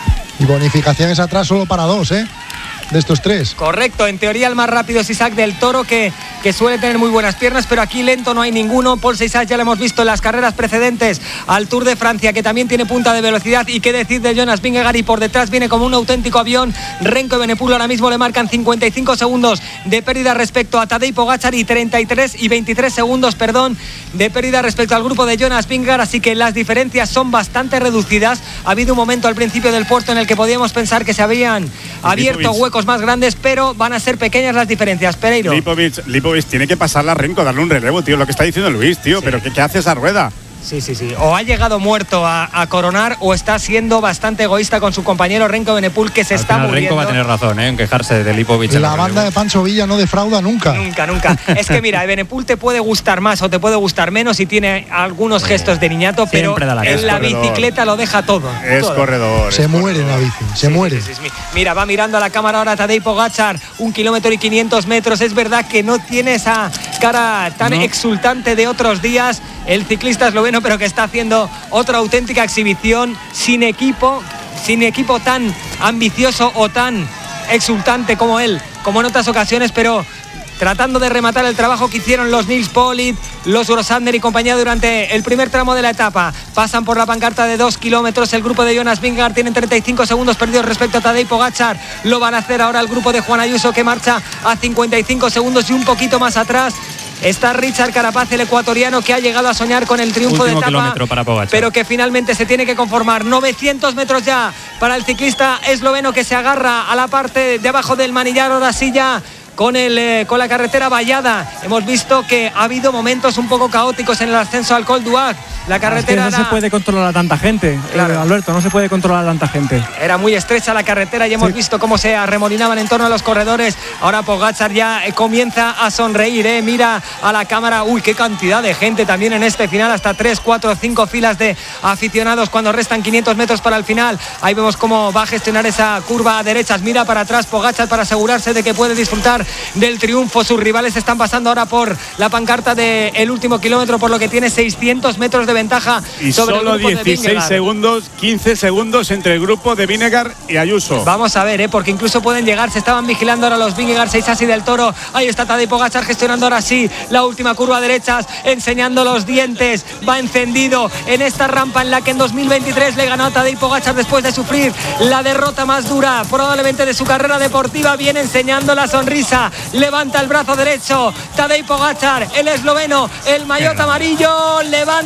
Speaker 3: Y bonificaciones atrás solo para dos, ¿eh? De estos tres.
Speaker 2: Correcto, en teoría el más rápido es Isaac del Toro, que, que suele tener muy buenas piernas, pero aquí lento no hay ninguno. Paul Seixas ya lo hemos visto en las carreras precedentes al Tour de Francia, que también tiene punta de velocidad. Y qué decir de Jonas Vingegaard, y por detrás viene como un auténtico avión Renko Evenepoel. Ahora mismo le marcan cincuenta y cinco segundos de pérdida respecto a Tadej Pogačar y treinta y tres y veintitrés segundos, perdón, de pérdida respecto al grupo de Jonas Vingegaard, así que las diferencias son bastante reducidas. Ha habido un momento al principio del puerto en el que podíamos pensar que se habían abierto huecos más grandes, pero van a ser pequeñas las diferencias. Pereiro.
Speaker 1: Lipovic, Lipovic tiene que pasarla a Renko, darle un relevo, tío, lo que está diciendo Luis, tío, sí. Pero ¿qué, qué hace esa rueda?
Speaker 2: Sí, sí, sí. O ha llegado muerto a, a coronar o está siendo bastante egoísta con su compañero Renko Evenepoel, que se
Speaker 5: Al
Speaker 2: está
Speaker 5: final,
Speaker 2: muriendo.
Speaker 5: Renko va a tener razón, ¿eh? En quejarse de Lipovic.
Speaker 3: La banda de Pancho Villa no defrauda nunca.
Speaker 2: Nunca, nunca. Es que mira, Evenepoel te puede gustar más o te puede gustar menos y tiene algunos sí. gestos de niñato, pero
Speaker 5: la
Speaker 2: en la
Speaker 1: corredor.
Speaker 2: bicicleta lo deja todo.
Speaker 1: Es
Speaker 2: todo.
Speaker 1: corredor.
Speaker 3: Se
Speaker 1: es
Speaker 3: muere
Speaker 1: corredor.
Speaker 3: en la bici, se
Speaker 2: sí,
Speaker 3: muere.
Speaker 2: Sí, sí, sí. Mira, va mirando a la cámara ahora Tadej Pogačar, un kilómetro y quinientos metros. Es verdad que no tiene esa cara tan no. exultante de otros días el ciclista esloveno, pero que está haciendo otra auténtica exhibición sin equipo, sin equipo tan ambicioso o tan exultante como él, como en otras ocasiones, pero tratando de rematar el trabajo que hicieron los Nils Politt, los Grossander y compañía durante el primer tramo de la etapa. Pasan por la pancarta de dos kilómetros. El grupo de Jonas Vingegaard tienen treinta y cinco segundos perdidos respecto a Tadej Pogačar. Lo van a hacer ahora el grupo de Juan Ayuso, que marcha a cincuenta y cinco segundos, y un poquito más atrás está Richard Carapaz, el ecuatoriano, que ha llegado a soñar con el triunfo
Speaker 5: Último
Speaker 2: de etapa,
Speaker 5: para Pogačar,
Speaker 2: pero que finalmente se tiene que conformar. novecientos metros ya para el ciclista esloveno, que se agarra a la parte de abajo del manillar. Ahora sí ya con, el, eh, con la carretera vallada. Hemos visto que ha habido momentos un poco caóticos en el ascenso al Col d'Huac. La carretera
Speaker 4: es que no
Speaker 2: era...
Speaker 4: se puede controlar a tanta gente,
Speaker 2: Claro.
Speaker 4: eh, Alberto, no se puede controlar a tanta gente.
Speaker 2: Era muy estrecha la carretera y hemos
Speaker 4: Sí.
Speaker 2: visto cómo se arremolinaban en torno a los corredores. Ahora Pogačar ya eh, comienza a sonreír, eh. Mira a la cámara. Uy, qué cantidad de gente también en este final. Hasta tres, cuatro, cinco filas de aficionados cuando restan quinientos metros para el final. Ahí vemos cómo va a gestionar esa curva a derechas. Mira para atrás Pogačar para asegurarse de que puede disfrutar del triunfo. Sus rivales están pasando ahora por la pancarta del último kilómetro, por lo que tiene seiscientos metros de ventaja
Speaker 1: Y
Speaker 2: sobre
Speaker 1: solo
Speaker 2: el grupo de
Speaker 1: dieciséis
Speaker 2: Vingegaard.
Speaker 1: segundos, quince segundos entre el grupo de Vingegaard y Ayuso.
Speaker 2: Vamos a ver, ¿eh? Porque incluso pueden llegar. Se estaban vigilando ahora los Vingegaard, Seixas y del Toro. Ahí está Tadej Pogačar gestionando ahora sí la última curva a derechas, enseñando los dientes. Va encendido en esta rampa en la que en dos mil veintitrés le ganó a Tadej Pogačar después de sufrir la derrota más dura probablemente de su carrera deportiva. Viene enseñando la sonrisa. Levanta el brazo derecho Tadej Pogačar, el esloveno, el maillot amarillo. Levanta los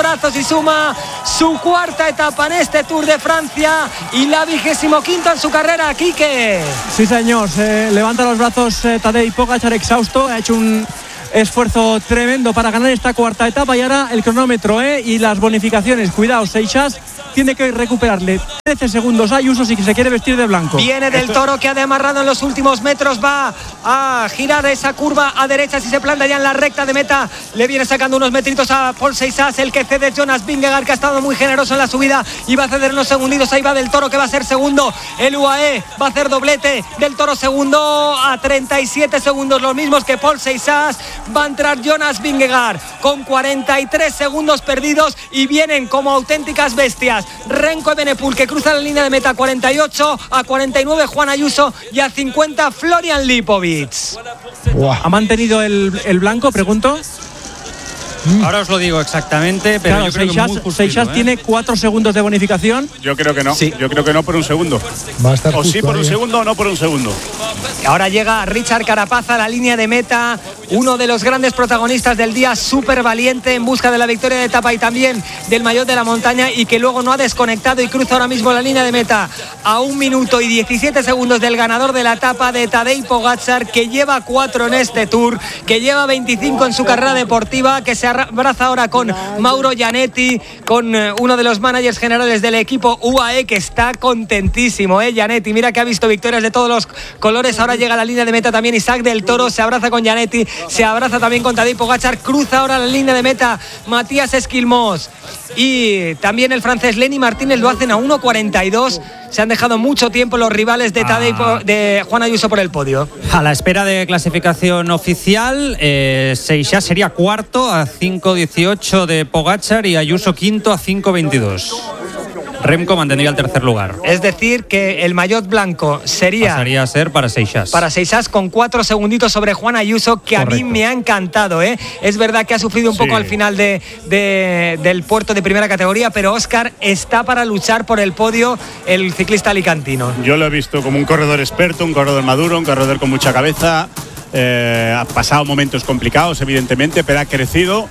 Speaker 2: brazos y suma su cuarta etapa en este Tour de Francia y la vigésimo quinta en su carrera. Quique.
Speaker 4: Sí, señor, se levanta los brazos eh, Tadej Pogačar exhausto, ha hecho un esfuerzo tremendo para ganar esta cuarta etapa y ahora el cronómetro ¿eh? y las bonificaciones. Cuidado, Seixas tiene que recuperarle trece segundos a Ayuso si se quiere vestir de blanco.
Speaker 2: Viene del
Speaker 1: Esto...
Speaker 2: Toro, que ha demarrado en los últimos metros, va a girar esa curva a derecha si se planta ya en la recta de meta. Le viene sacando unos metritos a Paul Seixas, el que cede Jonas Vingegaard, que ha estado muy generoso en la subida y va a ceder unos segunditos. Ahí va del Toro, que va a ser segundo. El U A E va a hacer doblete. Del Toro segundo a treinta y siete segundos, los mismos que Paul Seixas. Va a entrar Jonas Vingegaard con cuarenta y tres segundos perdidos y vienen como auténticas bestias Renko Evenepoel, que cruza la línea de meta a cuarenta y ocho, a cuarenta y nueve Juan Ayuso y a cincuenta Florian Lipovic.
Speaker 4: Wow. ¿Ha mantenido el, el blanco, pregunto?
Speaker 5: Ahora os lo digo exactamente, pero
Speaker 4: claro,
Speaker 5: yo creo
Speaker 4: Seixas,
Speaker 5: que muy justito,
Speaker 4: Seixas
Speaker 5: ¿eh?
Speaker 4: tiene cuatro segundos de bonificación.
Speaker 1: Yo creo que no.
Speaker 2: Sí.
Speaker 1: Yo creo que no por un segundo.
Speaker 3: Va a estar
Speaker 1: O sí
Speaker 3: justo
Speaker 1: por
Speaker 3: ahí,
Speaker 1: un
Speaker 3: ¿eh?
Speaker 1: segundo o no por un segundo.
Speaker 2: Ahora llega Richard Carapaz a la línea de meta, uno de los grandes protagonistas del día, súper valiente en busca de la victoria de etapa y también del maillot de la montaña, y que luego no ha desconectado y cruza ahora mismo la línea de meta a un minuto y diecisiete segundos del ganador de la etapa, de Tadej Pogačar, que lleva cuatro en este Tour, que lleva veinticinco en su carrera deportiva, que se abraza ahora con Mauro Gianetti, con eh, uno de los managers generales del equipo U A E, que está contentísimo, eh, Gianetti. Mira que ha visto victorias de todos los colores. Ahora llega a la línea de meta también Isaac del Toro, se abraza con Gianetti, se abraza también con Tadej Pogačar, cruza ahora la línea de meta Matías Esquilmós y también el francés Lenny Martínez, lo hacen a uno cuarenta y dos. Se han dejado mucho tiempo los rivales de Tadej,
Speaker 5: Ah.
Speaker 2: de Juan Ayuso por el podio.
Speaker 5: A la espera de clasificación oficial, eh, Seixas sería cuarto a cinco dieciocho de Pogačar y Ayuso quinto a cinco veintidós. Remco mantendría el tercer lugar.
Speaker 2: Es decir, que el maillot blanco sería
Speaker 5: Pasaría a ser para Seixas.
Speaker 2: para Seixas con cuatro segunditos sobre Juan Ayuso, que
Speaker 5: Correcto.
Speaker 2: a mí me ha encantado, ¿eh? Es verdad que ha sufrido un
Speaker 1: Sí.
Speaker 2: poco al final de, de- del puerto de primera categoría, pero Óscar está para luchar por el podio, el ciclista alicantino.
Speaker 1: Yo lo he visto como un corredor experto, un corredor maduro, un corredor con mucha cabeza. Eh, ha pasado momentos complicados, evidentemente, pero ha crecido.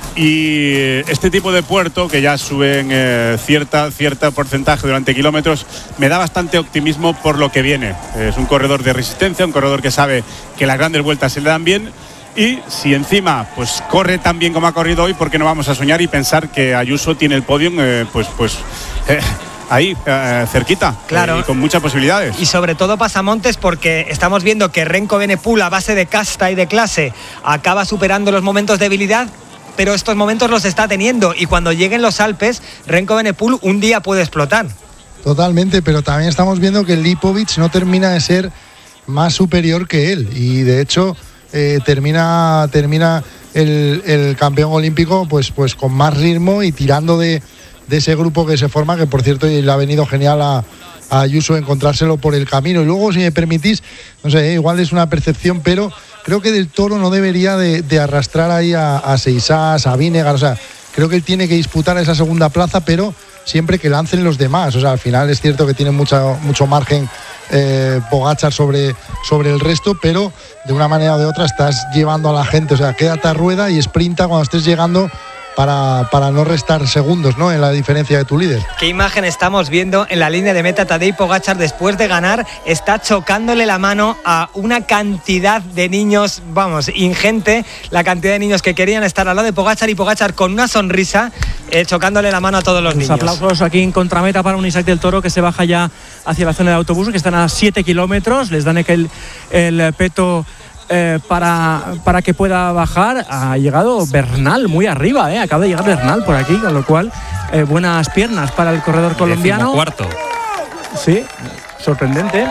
Speaker 1: Y este tipo de puerto, que ya suben eh, cierta, cierto porcentaje durante kilómetros, me da bastante optimismo por lo que viene. Es un corredor de resistencia, un corredor que sabe que las grandes vueltas se le dan bien. Y si encima pues corre tan bien como ha corrido hoy, ¿por qué no vamos a soñar y pensar que Ayuso tiene el podium eh, pues, pues eh, ahí, eh, cerquita,
Speaker 2: Claro.
Speaker 1: eh, y con muchas posibilidades?
Speaker 2: Y sobre todo pasamontes, porque estamos viendo que Renko Evenepoel, a base de casta y de clase, acaba superando los momentos de debilidad, pero estos momentos los está teniendo, y cuando lleguen los Alpes, Renko Evenepoel un día puede explotar.
Speaker 3: Totalmente, pero también estamos viendo que Lipovic no termina de ser más superior que él, y de hecho eh, termina, termina el, el campeón olímpico pues, pues con más ritmo y tirando de, de ese grupo que se forma, que por cierto le ha venido genial a, a Ayuso encontrárselo por el camino. Y luego, si me permitís, no sé, igual es una percepción, pero creo que del Toro no debería de, de arrastrar ahí a, a Seixas, a Vingegaard. O sea, creo que él tiene que disputar esa segunda plaza, pero siempre que lancen los demás. O sea, al final es cierto que tiene mucha, mucho margen eh, Pogačar sobre, sobre el resto, pero de una manera o de otra estás llevando a la gente. O sea, quédate a rueda y sprinta cuando estés llegando para, para no restar segundos, ¿no?, en la diferencia de tu líder.
Speaker 2: ¿Qué imagen estamos viendo en la línea de meta? Tadej Pogačar, después de ganar, está chocándole la mano a una cantidad de niños, vamos, ingente, la cantidad de niños que querían estar al lado de Pogačar, y Pogačar con una sonrisa eh, chocándole la mano a todos los
Speaker 4: Los
Speaker 2: niños.
Speaker 4: aplausos aquí en contrameta para un Isaac del Toro, que se baja ya hacia la zona de autobús, que están a siete kilómetros. Les dan el, el peto eh, para, para que pueda bajar. Ha llegado Bernal muy arriba, eh. Acaba de llegar Bernal por aquí, con lo cual eh, buenas piernas para el corredor colombiano.
Speaker 5: Cuarto.
Speaker 4: Sí, sorprendente.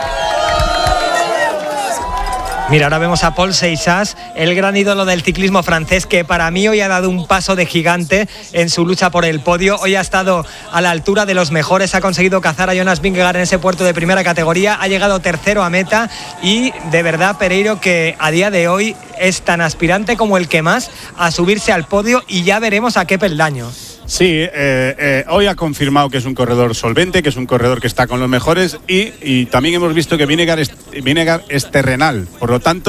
Speaker 2: Mira, ahora vemos a Paul Seixas, el gran ídolo del ciclismo francés, que para mí hoy ha dado un paso de gigante en su lucha por el podio. Hoy ha estado a la altura de los mejores, ha conseguido cazar a Jonas Vingegaard en ese puerto de primera categoría, ha llegado tercero a meta, y de verdad, Pereiro, que a día de hoy es tan aspirante como el que más a subirse al podio, y ya veremos a qué peldaño.
Speaker 1: Sí, eh, eh, hoy ha confirmado que es un corredor solvente, que es un corredor que está con los mejores, y, y también hemos visto que Vingegaard es, Vingegaard es terrenal. Por lo tanto,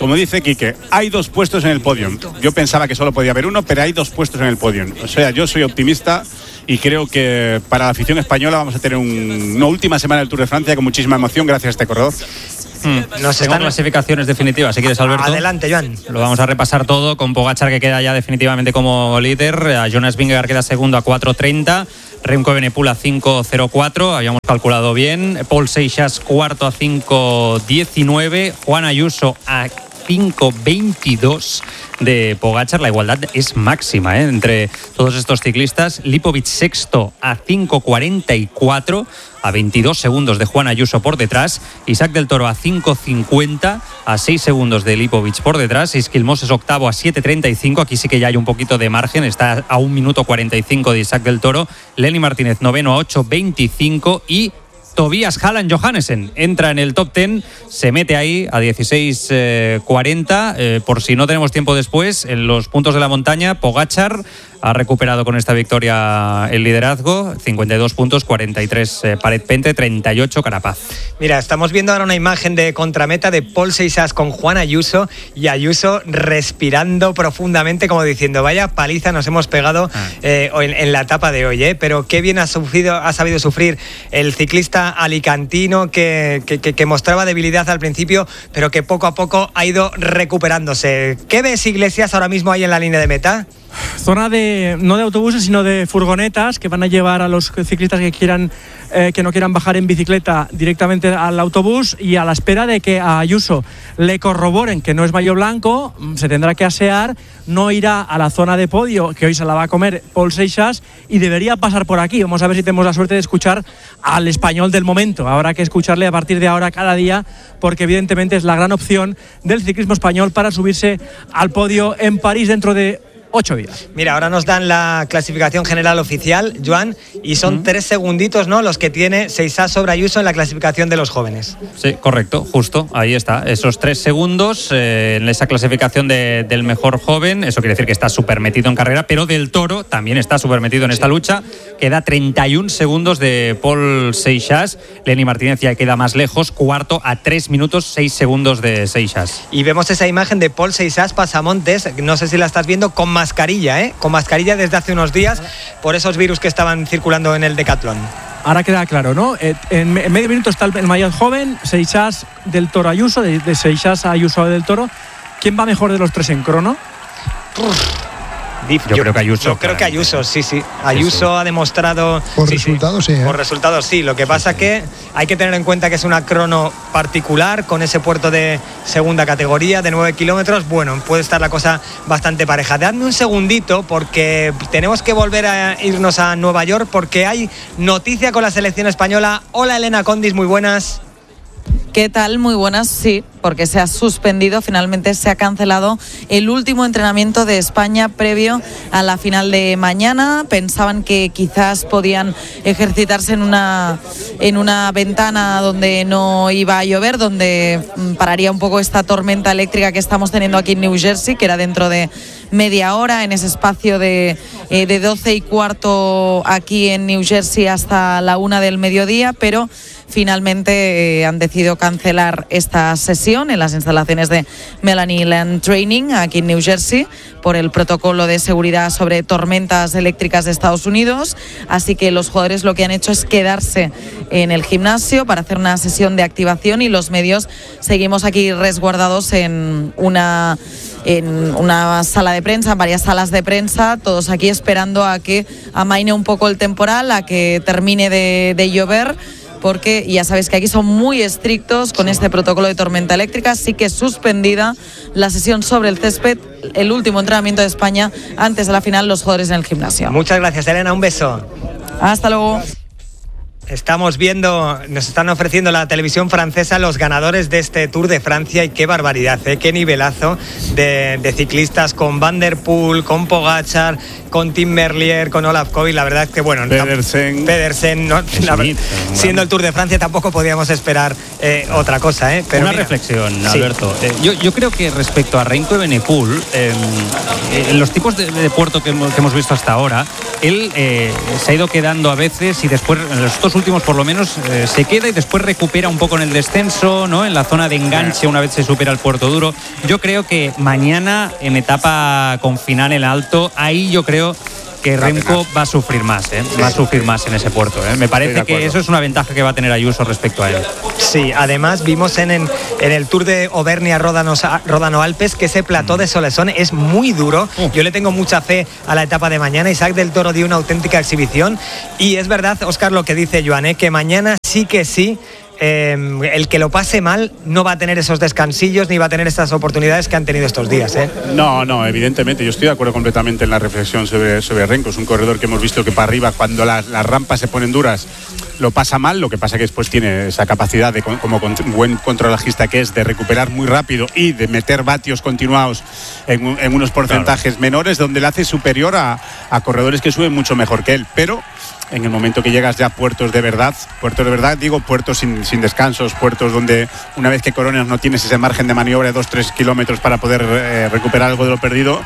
Speaker 1: como dice Quique, hay dos puestos en el podium. Yo pensaba que solo podía haber uno, pero hay dos puestos en el podium. O sea, yo soy optimista y creo que para la afición española vamos a tener un, una última semana del Tour de Francia con muchísima emoción gracias a este corredor.
Speaker 5: Hmm. Nos Tengo están... clasificaciones definitivas, si quieres, Alberto.
Speaker 2: Adelante, Joan.
Speaker 5: Lo vamos a repasar todo con Pogačar, que queda ya definitivamente como líder. A Jonas Vingegaard queda segundo a cuatro treinta. Remco Evenepoel a cinco cero cuatro, habíamos calculado bien. Paul Seixas cuarto a cinco diecinueve. Juan Ayuso a cinco veintidós de Pogačar. La igualdad es máxima, ¿eh?, entre todos estos ciclistas. Lipovic sexto a cinco cuarenta y cuatro, a veintidós segundos de Juan Ayuso por detrás. Isaac del Toro a cinco cincuenta, a seis segundos de Lipovic por detrás. Esquilmos es octavo a siete treinta y cinco. Aquí sí que ya hay un poquito de margen, está a un minuto cuarenta y cinco de Isaac del Toro. Lenny Martínez noveno a ocho veinticinco y Tobias Halland Johannesen entra en el top diez, se mete ahí a dieciséis cuarenta. Eh, por si no tenemos tiempo después, en los puntos de la montaña, Pogačar ha recuperado con esta victoria el liderazgo, cincuenta y dos puntos, cuarenta y tres eh, Paret Pente, treinta y ocho Carapaz.
Speaker 2: Mira, estamos viendo ahora una imagen de contrameta de Paul Seixas con Juan Ayuso, y Ayuso respirando profundamente como diciendo, vaya paliza nos hemos pegado ah. eh, en, en la etapa de hoy, ¿eh? Pero qué bien ha, sufrido, ha sabido sufrir el ciclista alicantino que, que, que, que mostraba debilidad al principio, pero que poco a poco ha ido recuperándose. ¿Qué ves, Iglesias, ahora mismo ahí en la línea de meta?
Speaker 4: Zona de, no de autobuses, sino de furgonetas que van a llevar a los ciclistas que quieran eh, que no quieran bajar en bicicleta directamente al autobús, y a la espera de que a Ayuso le corroboren que no es maillot blanco, se tendrá que asear, no irá a la zona de podio, que hoy se la va a comer Paul Seixas, y debería pasar por aquí. Vamos a ver si tenemos la suerte de escuchar al español del momento. Habrá que escucharle a partir de ahora cada día, porque evidentemente es la gran opción del ciclismo español para subirse al podio en París dentro de ocho días.
Speaker 2: Mira, ahora nos dan la clasificación general oficial, Joan, y son uh-huh. tres segunditos, ¿no?, los que tiene Seixas sobre Ayuso en la clasificación de los jóvenes.
Speaker 5: Sí, correcto, justo, ahí está, esos tres segundos eh, en esa clasificación de, del mejor joven. Eso quiere decir que está súper metido en carrera, pero Del Toro también está súper metido en esta sí. lucha. Queda treinta y un segundos de Paul Seixas. Lenny Martínez ya queda más lejos, cuarto a tres minutos seis segundos de Seixas.
Speaker 2: Y vemos esa imagen de Paul Seixas pasamontes, no sé si la estás viendo, con mascarilla, ¿eh? Con mascarilla desde hace unos días por esos virus que estaban circulando en el decatlón.
Speaker 4: Ahora queda claro, ¿no? Eh, en, en medio minuto está el, el maillot joven, Seixas, Del Toro, Ayuso, de, de Seixas a Ayuso a Del Toro. ¿Quién va mejor de los tres en crono?
Speaker 2: Uf.
Speaker 5: Yo, yo creo que Ayuso.
Speaker 2: Yo creo que Ayuso, sí, sí. Ayuso sí, sí. ha demostrado.
Speaker 3: Por
Speaker 2: sí,
Speaker 3: resultados, sí.
Speaker 2: sí
Speaker 3: ¿eh?
Speaker 2: Por resultados, sí. Lo que pasa sí, que hay que tener en cuenta que es una crono particular, con ese puerto de segunda categoría de nueve kilómetros. Bueno, puede estar la cosa bastante pareja. Dadme un segundito, porque tenemos que volver a irnos a Nueva York, porque hay noticia con la selección española. Hola, Elena Condis, muy buenas.
Speaker 7: ¿Qué tal? Muy buenas, sí, porque se ha suspendido, finalmente se ha cancelado el último entrenamiento de España previo a la final de mañana. Pensaban que quizás podían ejercitarse en una, en una ventana donde no iba a llover, donde pararía un poco esta tormenta eléctrica que estamos teniendo aquí en New Jersey, que era dentro de media hora, en ese espacio de, eh, de doce y cuarto aquí en New Jersey hasta la una del mediodía, pero finalmente eh, han decidido cancelar esta sesión en las instalaciones de Melanie Land Training aquí en New Jersey por el protocolo de seguridad sobre tormentas eléctricas de Estados Unidos. Así que los jugadores lo que han hecho es quedarse en el gimnasio para hacer una sesión de activación, y los medios seguimos aquí resguardados en una en una sala de prensa, en varias salas de prensa, todos aquí esperando a que amaine un poco el temporal, a que termine de, de llover, porque ya sabéis que aquí son muy estrictos con este protocolo de tormenta eléctrica. Así que suspendida la sesión sobre el césped, el último entrenamiento de España antes de la final, los jugadores en el gimnasio.
Speaker 2: Muchas gracias, Elena, un beso.
Speaker 7: Hasta luego.
Speaker 2: Estamos viendo, nos están ofreciendo la televisión francesa los ganadores de este Tour de Francia, y qué barbaridad, ¿eh? Qué nivelazo de, de ciclistas, con Van der Poel, con Pogačar, con Tim Merlier, con Olaf Koy. La verdad es que, bueno,
Speaker 1: Pedersen,
Speaker 2: Pedersen ¿no? La, Smith, siendo el Tour de Francia tampoco podíamos esperar eh, otra cosa, ¿eh? Pero
Speaker 5: una
Speaker 2: mira,
Speaker 5: reflexión, Alberto. Sí. Eh, yo, yo creo que respecto a Remco Evenepoel, eh, eh, los tipos de, de puerto que hemos, que hemos visto hasta ahora, él eh, se ha ido quedando a veces, y después en los dos últimos por lo menos eh, se queda y después recupera un poco en el descenso, ¿no? En la zona de enganche una vez se supera el Puerto Duro. Yo creo que mañana en etapa con final en alto, ahí yo creo que Remco va a sufrir más, ¿eh? Va a sufrir más en ese puerto, ¿eh? Me parece que eso es una ventaja que va a tener Ayuso respecto a él.
Speaker 2: Sí, además vimos en, en, en el Tour de Auvernia-Ródano-Alpes que ese plató de Solesón es muy duro. Yo le tengo mucha fe a la etapa de mañana. Isaac del Toro dio una auténtica exhibición y es verdad, Óscar, lo que dice Joan, ¿eh? Que mañana sí que sí Eh, el que lo pase mal no va a tener esos descansillos ni va a tener estas oportunidades que han tenido estos días, ¿eh?
Speaker 1: No, no, evidentemente. Yo estoy de acuerdo completamente en la reflexión sobre, sobre Remco. Es un corredor que hemos visto que para arriba, cuando las, las rampas se ponen duras, lo pasa mal. Lo que pasa que después tiene esa capacidad, de como buen contrarrelojista que es, de recuperar muy rápido y de meter vatios continuados en, en unos porcentajes claro. menores, donde le hace superior a, a corredores que suben mucho mejor que él. Pero en el momento que llegas ya a puertos de verdad, puertos de verdad, digo puertos sin, sin descansos, puertos donde una vez que coronas no tienes ese margen de maniobra de dos tres kilómetros para poder eh, recuperar algo de lo perdido.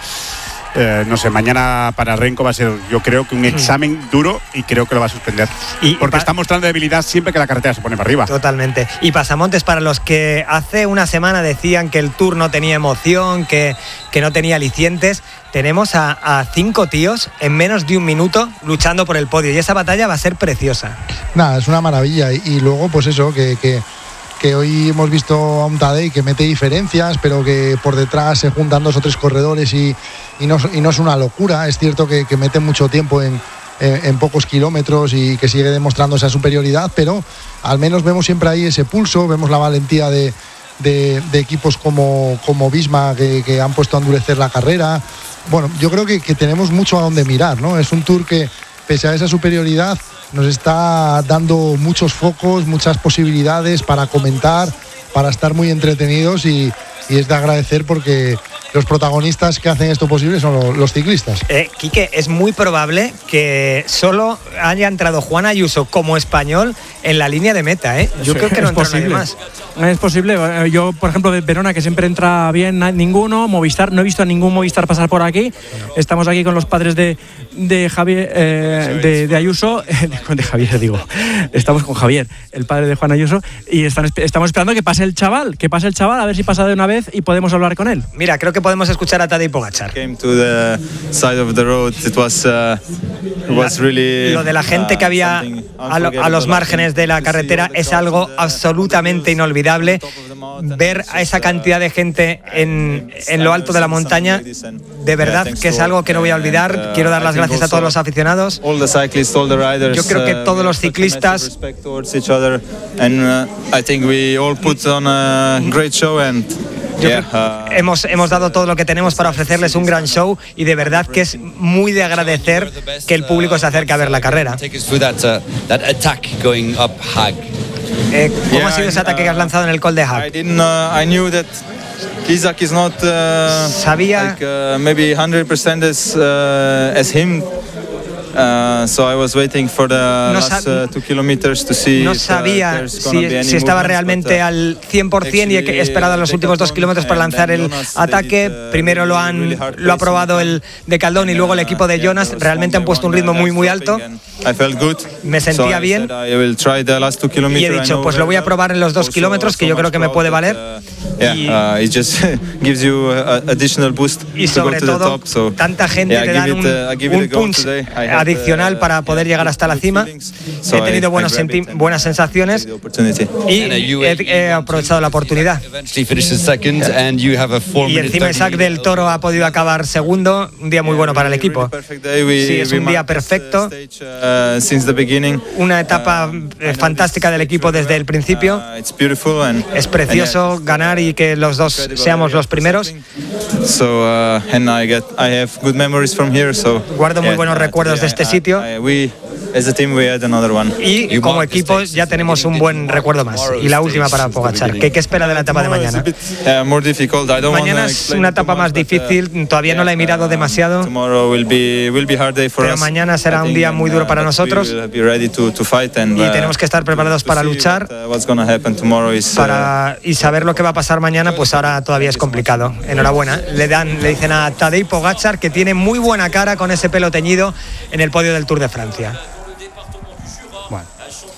Speaker 1: Eh, no sé, mañana para Remco va a ser, yo creo que un examen duro y creo que lo va a suspender. Y, porque está mostrando debilidad siempre que la carretera se pone para arriba.
Speaker 2: Totalmente. Y pasamontes para los que hace una semana decían que el Tour no tenía emoción, que, que no tenía alicientes. Tenemos a, a cinco tíos en menos de un minuto luchando por el podio y esa batalla va a ser preciosa.
Speaker 3: Nada, es una maravilla. Y, y luego, pues eso, que... que... que hoy hemos visto a un Tadej que mete diferencias, pero que por detrás se juntan dos o tres corredores y, y, no, y no es una locura. Es cierto que, que mete mucho tiempo en, en, en pocos kilómetros y que sigue demostrando esa superioridad, pero al menos vemos siempre ahí ese pulso, vemos la valentía de, de, de equipos como, como Visma que, que han puesto a endurecer la carrera. Bueno, yo creo que, que tenemos mucho a donde mirar, ¿no? Es un Tour que, pese a esa superioridad, nos está dando muchos focos, muchas posibilidades para comentar, para estar muy entretenidos y, y es de agradecer porque los protagonistas que hacen esto posible son los, los ciclistas.
Speaker 2: Eh, Quique, es muy probable que solo haya entrado Juan Ayuso como español en la línea de meta, ¿eh? Yo sí, creo que no entra nadie más.
Speaker 4: Es posible. Yo, por ejemplo, de Verona, que siempre entra bien ninguno, Movistar, no he visto a ningún Movistar pasar por aquí. Estamos aquí con los padres de, de Javier, eh, de, de Ayuso, de Javier digo, estamos con Javier, el padre de Juan Ayuso, y están, estamos esperando que pase el chaval, que pase el chaval, a ver si pasa de una vez y podemos hablar con él.
Speaker 2: Mira, creo que podemos escuchar a Tadej Pogačar.
Speaker 8: Came to the side of the road. It was, uh, it was really,
Speaker 2: lo de la gente que había a, lo, a los márgenes de la carretera es algo absolutamente inolvidable. Ver a esa cantidad de gente en, en lo alto de la montaña, de verdad que es algo que no voy a olvidar. Quiero dar las gracias a todos los aficionados. Yo creo que todos los ciclistas Yo creo, hemos, hemos dado todo lo que tenemos para ofrecerles un gran show y de verdad que es muy de agradecer que el público se acerque a ver la carrera. Eh, ¿Cómo yeah, ha sido ese ataque que has lanzado en el Col de Haag?
Speaker 8: Isaac is not uh,
Speaker 2: sabía
Speaker 8: like, uh, maybe one hundred percent as, uh, as him. Uh, so I was waiting for the no last uh, two kilometers to see
Speaker 2: no sabía if, uh, si, si estaba realmente but, uh, al cien por ciento y he esperado los últimos dos kilómetros para lanzar el ataque. It, uh, Primero lo han really lo ha probado el de Caldón y luego el equipo de Jonas. Realmente han puesto un ritmo muy muy alto. Me sentía bien y he dicho, pues lo voy a probar en los dos kilómetros, que yo creo que me puede valer. Y, y sobre todo, tanta gente te dan un, un punch adicional para poder llegar hasta la cima. He tenido buenos senti- buenas sensaciones y he, he aprovechado la oportunidad. Y encima Isaac del Toro ha podido acabar segundo, un día muy bueno para el equipo. Sí, es un día perfecto, una etapa fantástica del equipo desde el principio. Es precioso ganar y que los dos seamos los primeros. Guardo muy buenos recuerdos de este sitio y como equipo ya tenemos un buen recuerdo más. Y la última para Pogačar, ¿qué, qué espera de la etapa de mañana? Mañana es una etapa más difícil, todavía no la he mirado demasiado, pero mañana será un día muy duro para nosotros y tenemos que estar preparados para luchar para, y saber lo que va a pasar mañana, pues ahora todavía es complicado. Enhorabuena, le dan, le dicen a Tadej Pogačar, que tiene muy buena cara con ese pelo teñido en el podio del Tour de Francia.
Speaker 1: Bueno,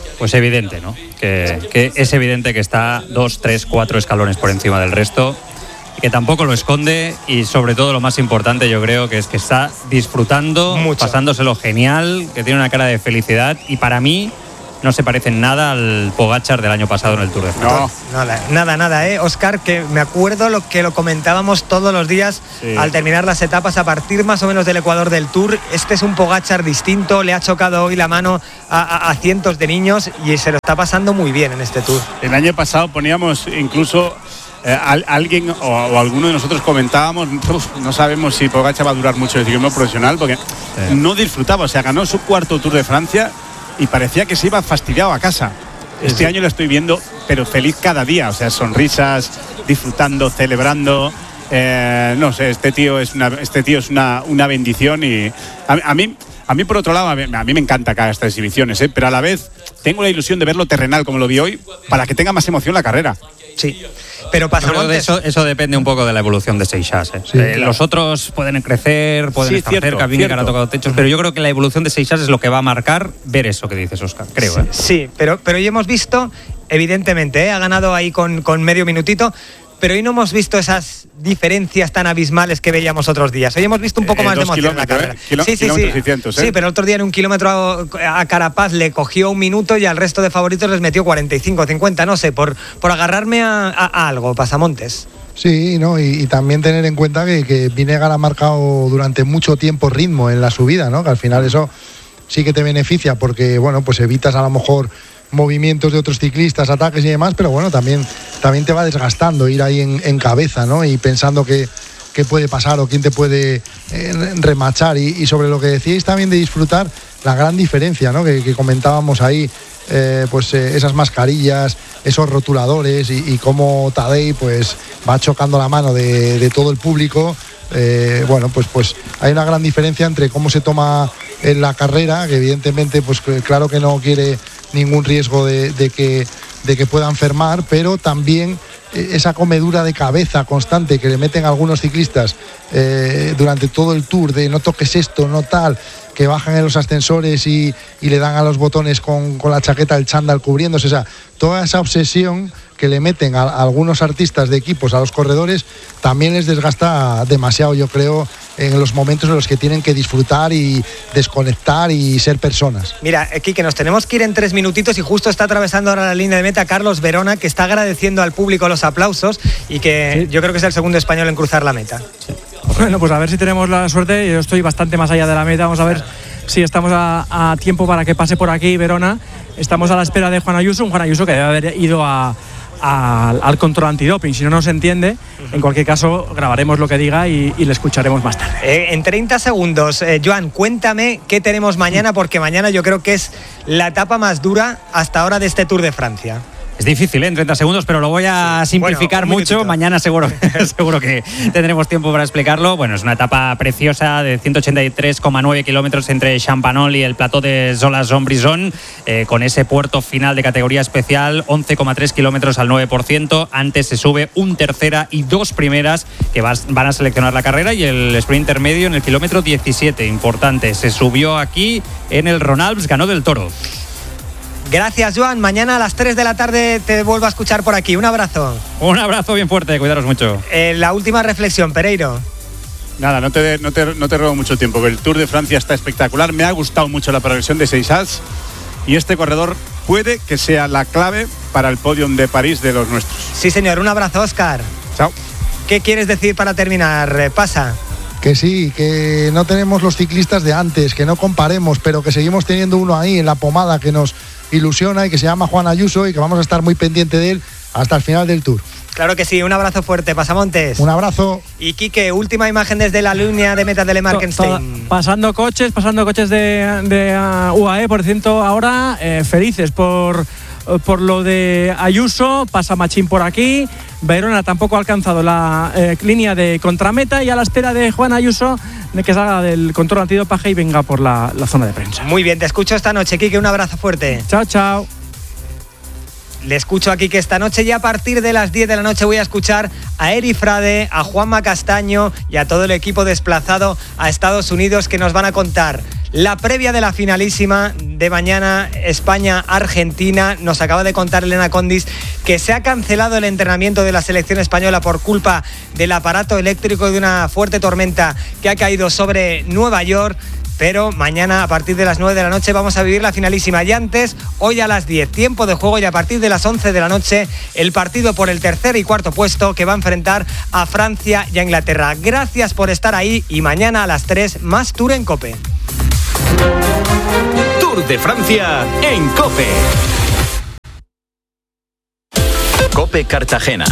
Speaker 5: pues evidente, ¿no? Que, que es evidente que está dos, tres, cuatro escalones por encima del resto, y que tampoco lo esconde, y sobre todo lo más importante yo creo que es que está disfrutando,
Speaker 2: mucho,
Speaker 5: pasándoselo genial, que tiene una cara de felicidad, y para mí no se parece en nada al Pogačar del año pasado en el Tour de Francia.
Speaker 2: No, nada, nada, nada, ¿eh? Óscar, que me acuerdo lo que lo comentábamos todos los días, sí, al terminar las etapas, a partir más o menos del Ecuador del Tour. Este es un Pogačar distinto, le ha chocado hoy la mano a, a, a cientos de niños y se lo está pasando muy bien en este Tour.
Speaker 1: El año pasado poníamos incluso... Eh, al, alguien o, o alguno de nosotros comentábamos, uf, no sabemos si Pogačar va a durar mucho el ciclismo profesional, porque sí, no disfrutaba, o sea, ganó su cuarto Tour de Francia y parecía que se iba fastidiado a casa. Este sí, año lo estoy viendo, pero feliz cada día, o sea, sonrisas, disfrutando, celebrando. Eh, no sé, este tío es una, este tío es una, una bendición, y a, a mí, a mí por otro lado, a mí, a mí me encanta cada estas exhibiciones, ¿eh? Pero a la vez tengo la ilusión de verlo terrenal como lo vi hoy, para que tenga más emoción la carrera.
Speaker 2: Sí. Pero Pasamontes,
Speaker 5: eso, eso depende un poco de la evolución de Seixas. ¿eh?
Speaker 3: Sí,
Speaker 5: eh,
Speaker 3: claro.
Speaker 5: Los otros pueden crecer, pueden
Speaker 1: sí,
Speaker 5: estar
Speaker 1: cierto,
Speaker 5: cerca, Vingegaard ha tocado techos, pero yo creo que la evolución de Seixas es lo que va a marcar ver eso que dices, Óscar, creo.
Speaker 2: Sí,
Speaker 5: ¿eh?
Speaker 2: sí, pero, pero hoy hemos visto, evidentemente, ¿eh? ha ganado ahí con, con medio minutito, pero hoy no hemos visto esas diferencias tan abismales que veíamos otros días. Hoy hemos visto un poco
Speaker 1: eh,
Speaker 2: más de emoción en la carrera.
Speaker 1: Eh, kilo,
Speaker 2: sí, sí, sí.
Speaker 1: seiscientos, ¿eh?
Speaker 2: Sí, pero el otro día en un kilómetro a Carapaz le cogió un minuto y al resto de favoritos les metió cuarenta y cinco, cincuenta, no sé, por, por agarrarme a, a, a algo, Pasamontes.
Speaker 3: Sí, ¿no? y, y también tener en cuenta que, que Vingegaard ha marcado durante mucho tiempo ritmo en la subida, ¿no? Que al final eso sí que te beneficia, porque bueno, pues evitas a lo mejor movimientos de otros ciclistas, ataques y demás, pero bueno, también, también te va desgastando ir ahí en, en cabeza, ¿no? Y pensando que qué puede pasar o quién te puede eh, remachar. Y, y sobre lo que decíais también de disfrutar, la gran diferencia, ¿no? Que, que comentábamos ahí, eh, pues eh, esas mascarillas, esos rotuladores y, y cómo Tadej pues va chocando la mano de, de todo el público. Eh, bueno, pues, pues hay una gran diferencia entre cómo se toma en la carrera, que evidentemente pues claro que no quiere ningún riesgo de, de, que, de que pueda enfermar, pero también esa comedura de cabeza constante que le meten algunos ciclistas eh, durante todo el Tour, de no toques esto, no tal, que bajan en los ascensores y, y le dan a los botones con, con la chaqueta del chándal cubriéndose, o sea, toda esa obsesión que le meten a, a algunos artistas de equipos, a los corredores, también les desgasta demasiado, yo creo, en los momentos en los que tienen que disfrutar y desconectar y ser personas.
Speaker 2: Mira, aquí que nos tenemos que ir en tres minutitos y justo está atravesando ahora la línea de meta Carlos Verona, que está agradeciendo al público los aplausos y que sí, yo creo que es el segundo español en cruzar la meta.
Speaker 4: Sí. Bueno, pues a ver si tenemos la suerte. Yo estoy bastante más allá de la meta. Vamos a ver claro. si estamos a, a tiempo para que pase por aquí Verona. Estamos a la espera de Juan Ayuso, un Juan Ayuso que debe haber ido a Al, al control antidoping, si no nos entiende, uh-huh. en cualquier caso grabaremos lo que diga y, y le escucharemos más tarde.
Speaker 2: Eh, en treinta segundos, eh, Joan, cuéntame qué tenemos mañana, porque mañana yo creo que es la etapa más dura hasta ahora de este Tour de Francia.
Speaker 5: Es difícil, ¿eh? En treinta segundos, pero lo voy a sí. simplificar bueno, mucho. Mañana seguro, seguro que tendremos tiempo para explicarlo. Bueno, es una etapa preciosa de ciento ochenta y tres coma nueve kilómetros entre Champagnol y el plató de Solas-Zombrisson, eh, con ese puerto final de categoría especial, once coma tres kilómetros al nueve por ciento. Antes se sube un tercera y dos primeras que vas, van a seleccionar la carrera, y el sprint intermedio en el kilómetro diecisiete. Importante, se subió aquí en el Ronalps, ganó del Toro.
Speaker 2: Gracias, Joan. Mañana a las tres de la tarde te vuelvo a escuchar por aquí. Un abrazo.
Speaker 5: Un abrazo bien fuerte, cuidaros mucho.
Speaker 2: Eh, la última reflexión, Pereiro.
Speaker 1: Nada, no te, no, te, no te robo mucho tiempo. El Tour de Francia está espectacular. Me ha gustado mucho la progresión de Seixas, y este corredor puede que sea la clave para el podium de París de los nuestros.
Speaker 2: Sí, señor. Un abrazo, Óscar.
Speaker 1: Chao.
Speaker 2: ¿Qué quieres decir para terminar? Pasa.
Speaker 3: Que sí, que no tenemos los ciclistas de antes, que no comparemos, pero que seguimos teniendo uno ahí en la pomada que nos ilusiona y que se llama Juan Ayuso, y que vamos a estar muy pendiente de él hasta el final del Tour.
Speaker 2: Claro que sí, un abrazo fuerte, Pasamontes.
Speaker 3: Un abrazo.
Speaker 2: Y Quique, última imagen desde la línea de meta de Le Markenstein.
Speaker 4: Pasando coches, pasando coches de, de uh, U A E, por cierto, ahora eh, felices por, por lo de Ayuso. Pasa Machín por aquí. Verona tampoco ha alcanzado la eh, línea de contrameta, y a la espera de Juan Ayuso de que salga del control antidopaje y venga por la, la zona de prensa.
Speaker 2: Muy bien, te escucho esta noche, Quique, un abrazo fuerte.
Speaker 4: Chao, chao.
Speaker 2: Le escucho aquí que esta noche, ya a partir de las diez de la noche, voy a escuchar a Eri Frade, a Juanma Castaño y a todo el equipo desplazado a Estados Unidos, que nos van a contar la previa de la finalísima de mañana, España-Argentina. Nos acaba de contar Elena Condis que se ha cancelado el entrenamiento de la selección española por culpa del aparato eléctrico y de una fuerte tormenta que ha caído sobre Nueva York. Pero mañana a partir de las nueve de la noche vamos a vivir la finalísima. Y antes, hoy a las diez, tiempo de juego, y a partir de las once de la noche, el partido por el tercer y cuarto puesto que va a enfrentar a Francia y a Inglaterra. Gracias por estar ahí y mañana a las tres, más Tour en COPE.
Speaker 9: Tour de Francia en COPE. COPE Cartagena.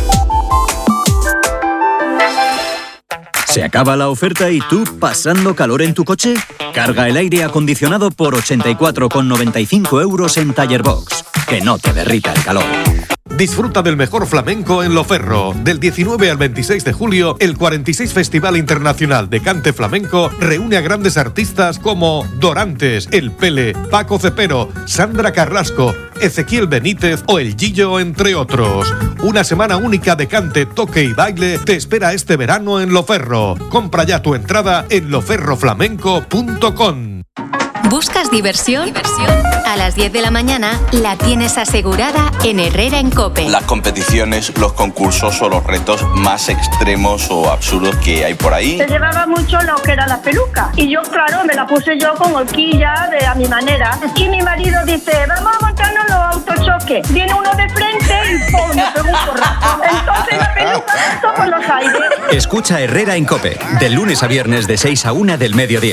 Speaker 9: ¿Se acaba la oferta y tú pasando calor en tu coche? Carga el aire acondicionado por ochenta y cuatro con noventa y cinco euros en Tallerbox. Que no te derrita el calor.
Speaker 10: Disfruta del mejor flamenco en Loferro. Del diecinueve al veintiséis de julio, el cuarenta y seis Festival Internacional de Cante Flamenco reúne a grandes artistas como Dorantes, El Pele, Paco Cepero, Sandra Carrasco, Ezequiel Benítez o El Gillo, entre otros. Una semana única de cante, toque y baile te espera este verano en Loferro. Compra ya tu entrada en loferro flamenco punto com.
Speaker 11: ¿Buscas diversión? ¿Diversión? A las diez de la mañana la tienes asegurada en Herrera en COPE.
Speaker 12: Las competiciones, los concursos o los retos más extremos o absurdos que hay por ahí.
Speaker 13: Se llevaba mucho lo que era la peluca. Y yo, claro, me la puse yo con horquilla de a mi manera. Y mi marido dice, vamos a montarnos los autochoques. Viene uno de frente y ¡pum! Me pegó un porrazo. Entonces la peluca saltó por los aires.
Speaker 9: Escucha Herrera en COPE. De lunes a viernes de seis a una del mediodía.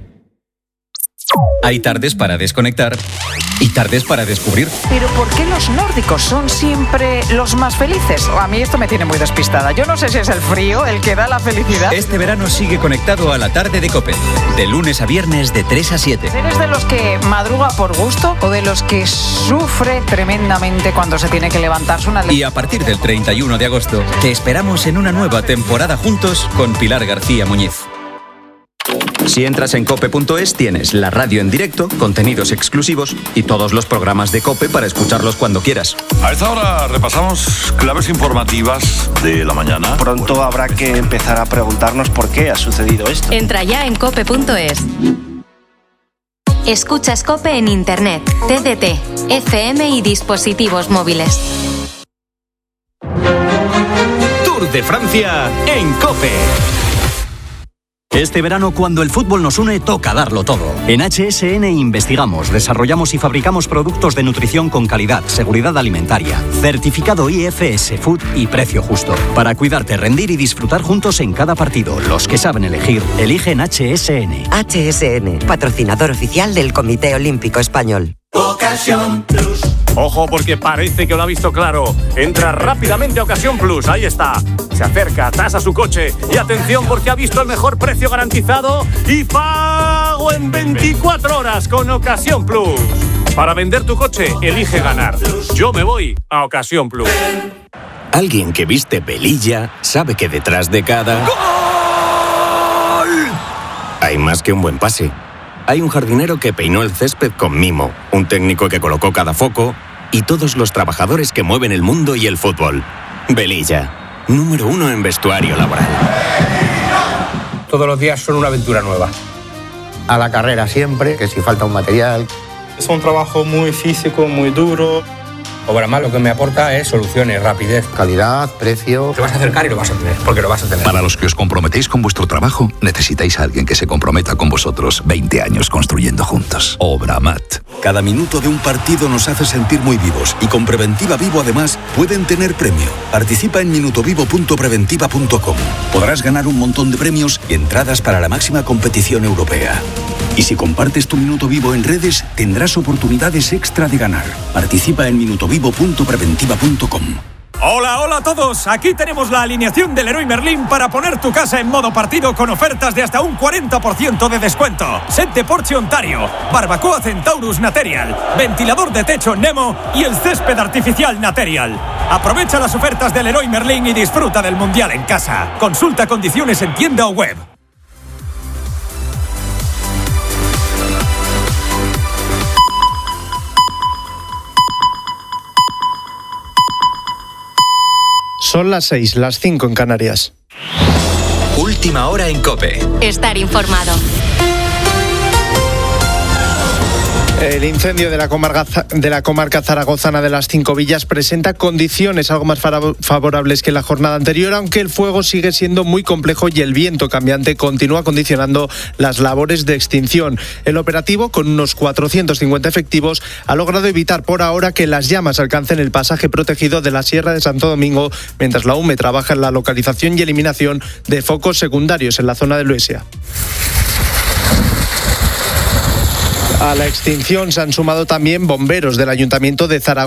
Speaker 9: Hay tardes para desconectar y tardes para descubrir.
Speaker 14: Pero ¿por qué los nórdicos son siempre los más felices? A mí esto me tiene muy despistada. Yo no sé si es el frío el que da la felicidad.
Speaker 9: Este verano sigue conectado a la tarde de COPE. De lunes a viernes de tres a siete.
Speaker 14: ¿Eres de los que madruga por gusto o de los que sufre tremendamente cuando se tiene que levantarse una...
Speaker 9: Y a partir del treinta y uno de agosto te esperamos en una nueva temporada juntos con Pilar García Muñiz. Si entras en cope punto es tienes la radio en directo, contenidos exclusivos y todos los programas de COPE para escucharlos cuando quieras.
Speaker 15: A esta hora repasamos claves informativas de la mañana.
Speaker 16: Pronto bueno, habrá que empezar a preguntarnos por qué ha sucedido esto.
Speaker 11: Entra ya en cope punto es. Escuchas COPE en Internet, T D T, F M y dispositivos móviles.
Speaker 9: Tour de Francia en COPE. Este verano, cuando el fútbol nos une, toca darlo todo. En H S N investigamos, desarrollamos y fabricamos productos de nutrición con calidad, seguridad alimentaria, certificado I F S Food y precio justo. Para cuidarte, rendir y disfrutar juntos en cada partido. Los que saben elegir, eligen H S N.
Speaker 17: H S N, patrocinador oficial del Comité Olímpico Español.
Speaker 18: Ocasión Plus. Ojo, porque parece que lo ha visto claro. Entra rápidamente a Ocasión Plus, ahí está. Se acerca, tasa su coche y atención porque ha visto el mejor precio garantizado y pago en veinticuatro horas con Ocasión Plus. Para vender tu coche, elige ganar. Yo me voy a Ocasión Plus.
Speaker 9: Alguien que viste Velilla sabe que detrás de cada... ¡Gol! Hay más que un buen pase. Hay un jardinero que peinó el césped con mimo, un técnico que colocó cada foco y todos los trabajadores que mueven el mundo y el fútbol. Velilla, número uno en vestuario laboral.
Speaker 19: Todos los días son una aventura nueva. A la carrera siempre, que si falta un material.
Speaker 20: Es un trabajo muy físico, muy duro.
Speaker 19: Obramat lo que me aporta es soluciones, rapidez, calidad, precio. Te vas a acercar y lo vas a tener, porque lo vas a tener.
Speaker 21: Para los que os comprometéis con vuestro trabajo, necesitáis a alguien que se comprometa con vosotros. veinte años construyendo juntos. Obramat.
Speaker 22: Cada minuto de un partido nos hace sentir muy vivos y con Preventiva Vivo además pueden tener premio. Participa en minutovivo punto preventiva punto com. Podrás ganar un montón de premios y entradas para la máxima competición europea. Y si compartes tu minuto vivo en redes, tendrás oportunidades extra de ganar. Participa en minutovivo punto preventiva punto com.
Speaker 23: Hola, hola a todos. Aquí tenemos la alineación del Leroy Merlin para poner tu casa en modo partido con ofertas de hasta un cuarenta por ciento de descuento. Set de Porsche Ontario, barbacoa Centaurus Material, ventilador de techo Nemo y el césped artificial Material. Aprovecha las ofertas del Leroy Merlin y disfruta del Mundial en casa. Consulta condiciones en tienda o web.
Speaker 24: Son las seis, las cinco en Canarias.
Speaker 9: Última hora en COPE.
Speaker 11: Estar informado.
Speaker 24: El incendio de la, comarca, de la comarca zaragozana de las Cinco Villas presenta condiciones algo más favorables que la jornada anterior, aunque el fuego sigue siendo muy complejo y el viento cambiante continúa condicionando las labores de extinción. El operativo, con unos cuatrocientos cincuenta efectivos, ha logrado evitar por ahora que las llamas alcancen el pasaje protegido de la Sierra de Santo Domingo, mientras la U M E trabaja en la localización y eliminación de focos secundarios en la zona de Luesia. A la extinción se han sumado también bomberos del Ayuntamiento de Zaragoza.